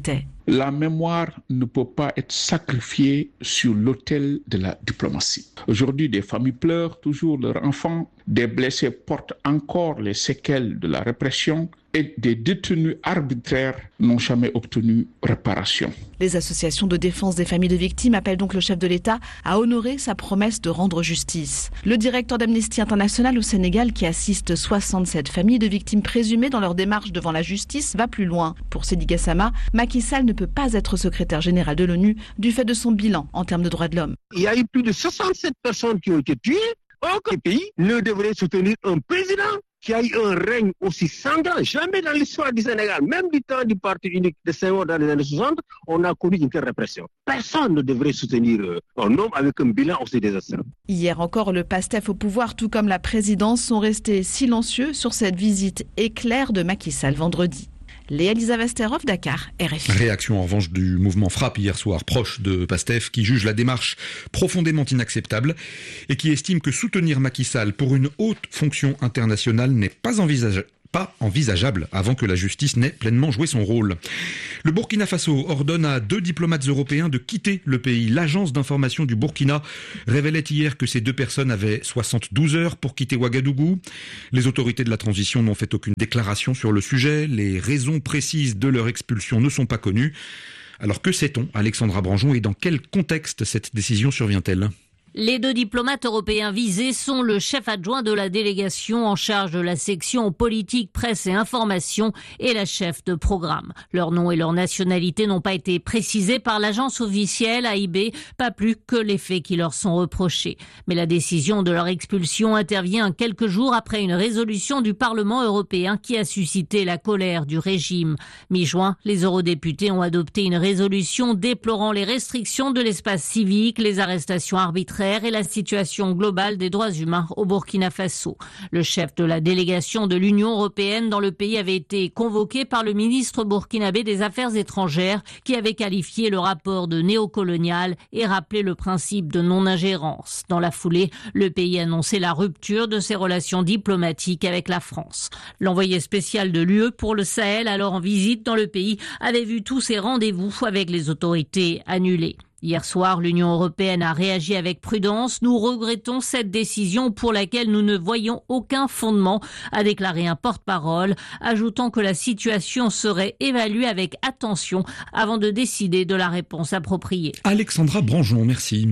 [SPEAKER 11] La mémoire ne peut pas être sacrifiée sur l'autel de la diplomatie. Aujourd'hui, des familles pleurent toujours leurs enfants, des blessés portent encore les séquelles de la répression et des détenus arbitraires n'ont jamais obtenu réparation.
[SPEAKER 12] Les associations de défense des familles de victimes appellent donc le chef de l'État à honorer sa promesse de rendre justice. Le directeur d'Amnesty International au Sénégal, qui assiste 67 familles de victimes présumées dans leur démarche devant la justice, va plus loin. Pour Seydi Gassama, Macky Sall ne peut pas être secrétaire général de l'ONU du fait de son bilan en termes de droits de l'homme.
[SPEAKER 13] Il y a eu plus de 67 personnes qui ont été tuées. Aucun pays ne devrait soutenir un président qui a eu un règne aussi sanglant. Jamais dans l'histoire du Sénégal, même du temps du parti unique de Senghor dans les années 60, on a connu une telle répression. Personne ne devrait soutenir un homme avec un bilan aussi désastreux.
[SPEAKER 12] Hier encore, le PASTEF au pouvoir, tout comme la présidence, sont restés silencieux sur cette visite éclair de Macky Sall vendredi. Léa Lisa Vesterhoff, Dakar, RFI.
[SPEAKER 27] Réaction en revanche du mouvement Frappe hier soir, proche de PASTEF, qui juge la démarche profondément inacceptable et qui estime que soutenir Macky Sall pour une haute fonction internationale n'est pas envisageable avant que la justice n'ait pleinement joué son rôle. Le Burkina Faso ordonne à 2 diplomates européens de quitter le pays. L'agence d'information du Burkina révélait hier que ces 2 personnes avaient 72 heures pour quitter Ouagadougou. Les autorités de la transition n'ont fait aucune déclaration sur le sujet. Les raisons précises de leur expulsion ne sont pas connues. Alors que sait-on, Alexandra Branjon, et dans quel contexte cette décision survient-elle ?
[SPEAKER 14] Les 2 diplomates européens visés sont le chef adjoint de la délégation en charge de la section politique, presse et information et la chef de programme. Leur nom et leur nationalité n'ont pas été précisés par l'agence officielle AIB, pas plus que les faits qui leur sont reprochés. Mais la décision de leur expulsion intervient quelques jours après une résolution du Parlement européen qui a suscité la colère du régime. Mi-juin, les eurodéputés ont adopté une résolution déplorant les restrictions de l'espace civique, les arrestations arbitraires et la situation globale des droits humains au Burkina Faso. Le chef de la délégation de l'Union européenne dans le pays avait été convoqué par le ministre burkinabé des Affaires étrangères qui avait qualifié le rapport de néocolonial et rappelé le principe de non-ingérence. Dans la foulée, le pays a annoncé la rupture de ses relations diplomatiques avec la France. L'envoyé spécial de l'UE pour le Sahel, alors en visite dans le pays, avait vu tous ses rendez-vous avec les autorités annulés. Hier soir, l'Union européenne a réagi avec prudence. Nous regrettons cette décision pour laquelle nous ne voyons aucun fondement, a déclaré un porte-parole, ajoutant que la situation serait évaluée avec attention avant de décider de la réponse appropriée.
[SPEAKER 27] Alexandra Branjon, merci.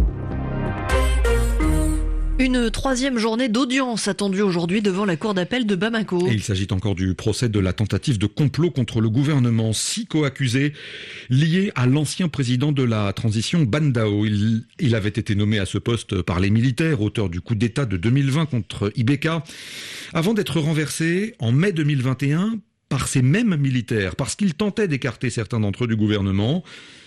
[SPEAKER 26] Une 3e journée d'audience attendue aujourd'hui devant la cour d'appel de Bamako.
[SPEAKER 27] Et il s'agit encore du procès de la tentative de complot contre le gouvernement. 6 co-accusés liés à l'ancien président de la transition Ban Dao. Il avait été nommé à ce poste par les militaires, auteur du coup d'État de 2020 contre Ibeka, avant d'être renversé en mai 2021 par ces mêmes militaires, parce qu'ils tentaient d'écarter certains d'entre eux du gouvernement.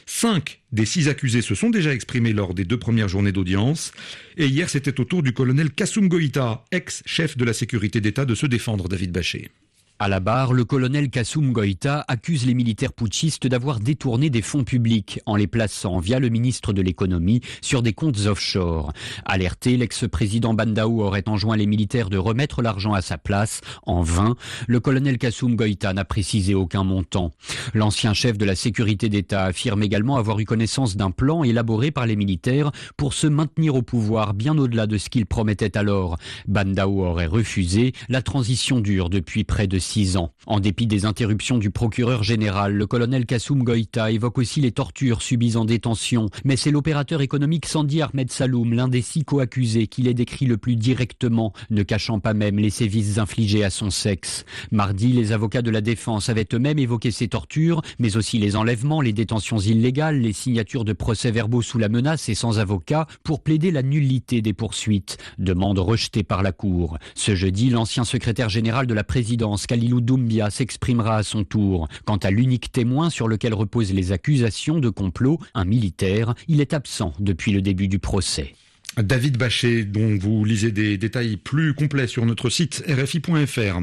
[SPEAKER 27] 5 des 6 accusés se sont déjà exprimés lors des 2 premières journées d'audience. Et hier, c'était au tour du colonel Kassoum Goïta, ex-chef de la sécurité d'État, de se défendre, David Bachet.
[SPEAKER 15] À la barre, le colonel Kassoum Goïta accuse les militaires putschistes d'avoir détourné des fonds publics en les plaçant via le ministre de l'économie sur des comptes offshore. Alerté, l'ex-président Ban Dao aurait enjoint les militaires de remettre l'argent à sa place. En vain, le colonel Kassoum Goïta n'a précisé aucun montant. L'ancien chef de la sécurité d'État affirme également avoir eu connaissance d'un plan élaboré par les militaires pour se maintenir au pouvoir bien au-delà de ce qu'il promettait alors. Ban Dao aurait refusé. La transition dure depuis près de 6 ans. En dépit des interruptions du procureur général, le colonel Kassoum Goïta évoque aussi les tortures subies en détention. Mais c'est l'opérateur économique Sandi Ahmed Saloum, l'un des 6 co-accusés, qui les décrit le plus directement, ne cachant pas même les sévices infligés à son sexe. Mardi, les avocats de la défense avaient eux-mêmes évoqué ces tortures, mais aussi les enlèvements, les détentions illégales, les signatures de procès-verbaux sous la menace et sans avocat pour plaider la nullité des poursuites. Demande rejetée par la Cour. Ce jeudi, l'ancien secrétaire général de la présidence, Khalilou Doumbia, s'exprimera à son tour. Quant à l'unique témoin sur lequel reposent les accusations de complot, un militaire, il est absent depuis le début du procès.
[SPEAKER 27] David Bachet, dont vous lisez des détails plus complets sur notre site rfi.fr.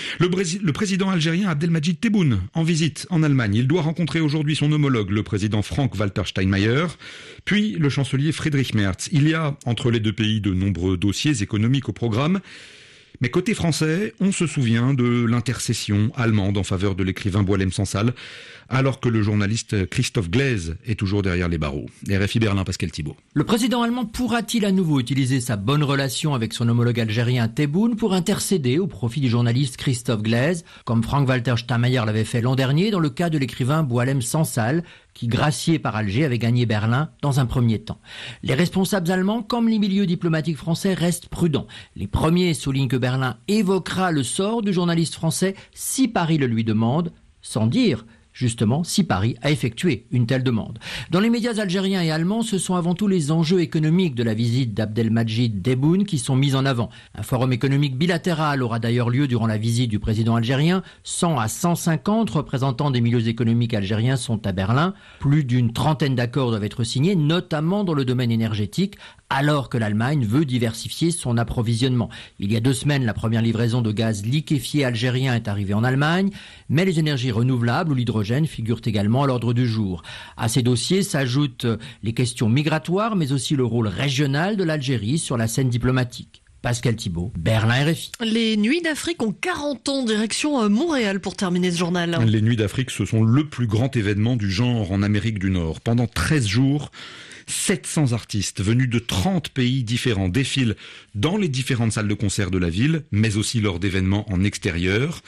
[SPEAKER 27] Le président algérien Abdelmadjid Tebboune, en visite en Allemagne. Il doit rencontrer aujourd'hui son homologue, le président Frank-Walter Steinmeier, puis le chancelier Friedrich Merz. Il y a entre les 2 pays de nombreux dossiers économiques au programme. Mais côté français, on se souvient de l'intercession allemande en faveur de l'écrivain Boualem Sansal, alors que le journaliste Christoph Glaise est toujours derrière les barreaux. RFI Berlin, Pascal Thibault.
[SPEAKER 3] Le président allemand pourra-t-il à nouveau utiliser sa bonne relation avec son homologue algérien Tebboune pour intercéder au profit du journaliste Christoph Glaise, comme Frank-Walter Steinmeier l'avait fait l'an dernier dans le cas de l'écrivain Boualem Sansal, qui, gracié par Alger, avait gagné Berlin dans un premier temps. Les responsables allemands, comme les milieux diplomatiques français, restent prudents. Les premiers soulignent que Berlin évoquera le sort du journaliste français si Paris le lui demande, sans dire justement si Paris a effectué une telle demande. Dans les médias algériens et allemands, ce sont avant tout les enjeux économiques de la visite d'Abdelmadjid Tebboune qui sont mis en avant. Un forum économique bilatéral aura d'ailleurs lieu durant la visite du président algérien. 100 à 150 représentants des milieux économiques algériens sont à Berlin. Plus d'une trentaine d'accords doivent être signés, notamment dans le domaine énergétique, alors que l'Allemagne veut diversifier son approvisionnement. Il y a 2 semaines, la première livraison de gaz liquéfié algérien est arrivée en Allemagne, mais les énergies renouvelables ou l'hydrogène figurent également à l'ordre du jour. À ces dossiers s'ajoutent les questions migratoires, mais aussi le rôle régional de l'Algérie sur la scène diplomatique. Pascal Thibault, Berlin RFI.
[SPEAKER 26] Les Nuits d'Afrique ont 40 ans, direction Montréal pour terminer ce journal.
[SPEAKER 27] Les Nuits d'Afrique, ce sont le plus grand événement du genre en Amérique du Nord. Pendant 13 jours, 700 artistes venus de 30 pays différents défilent dans les différentes salles de concert de la ville, mais aussi lors d'événements en extérieur.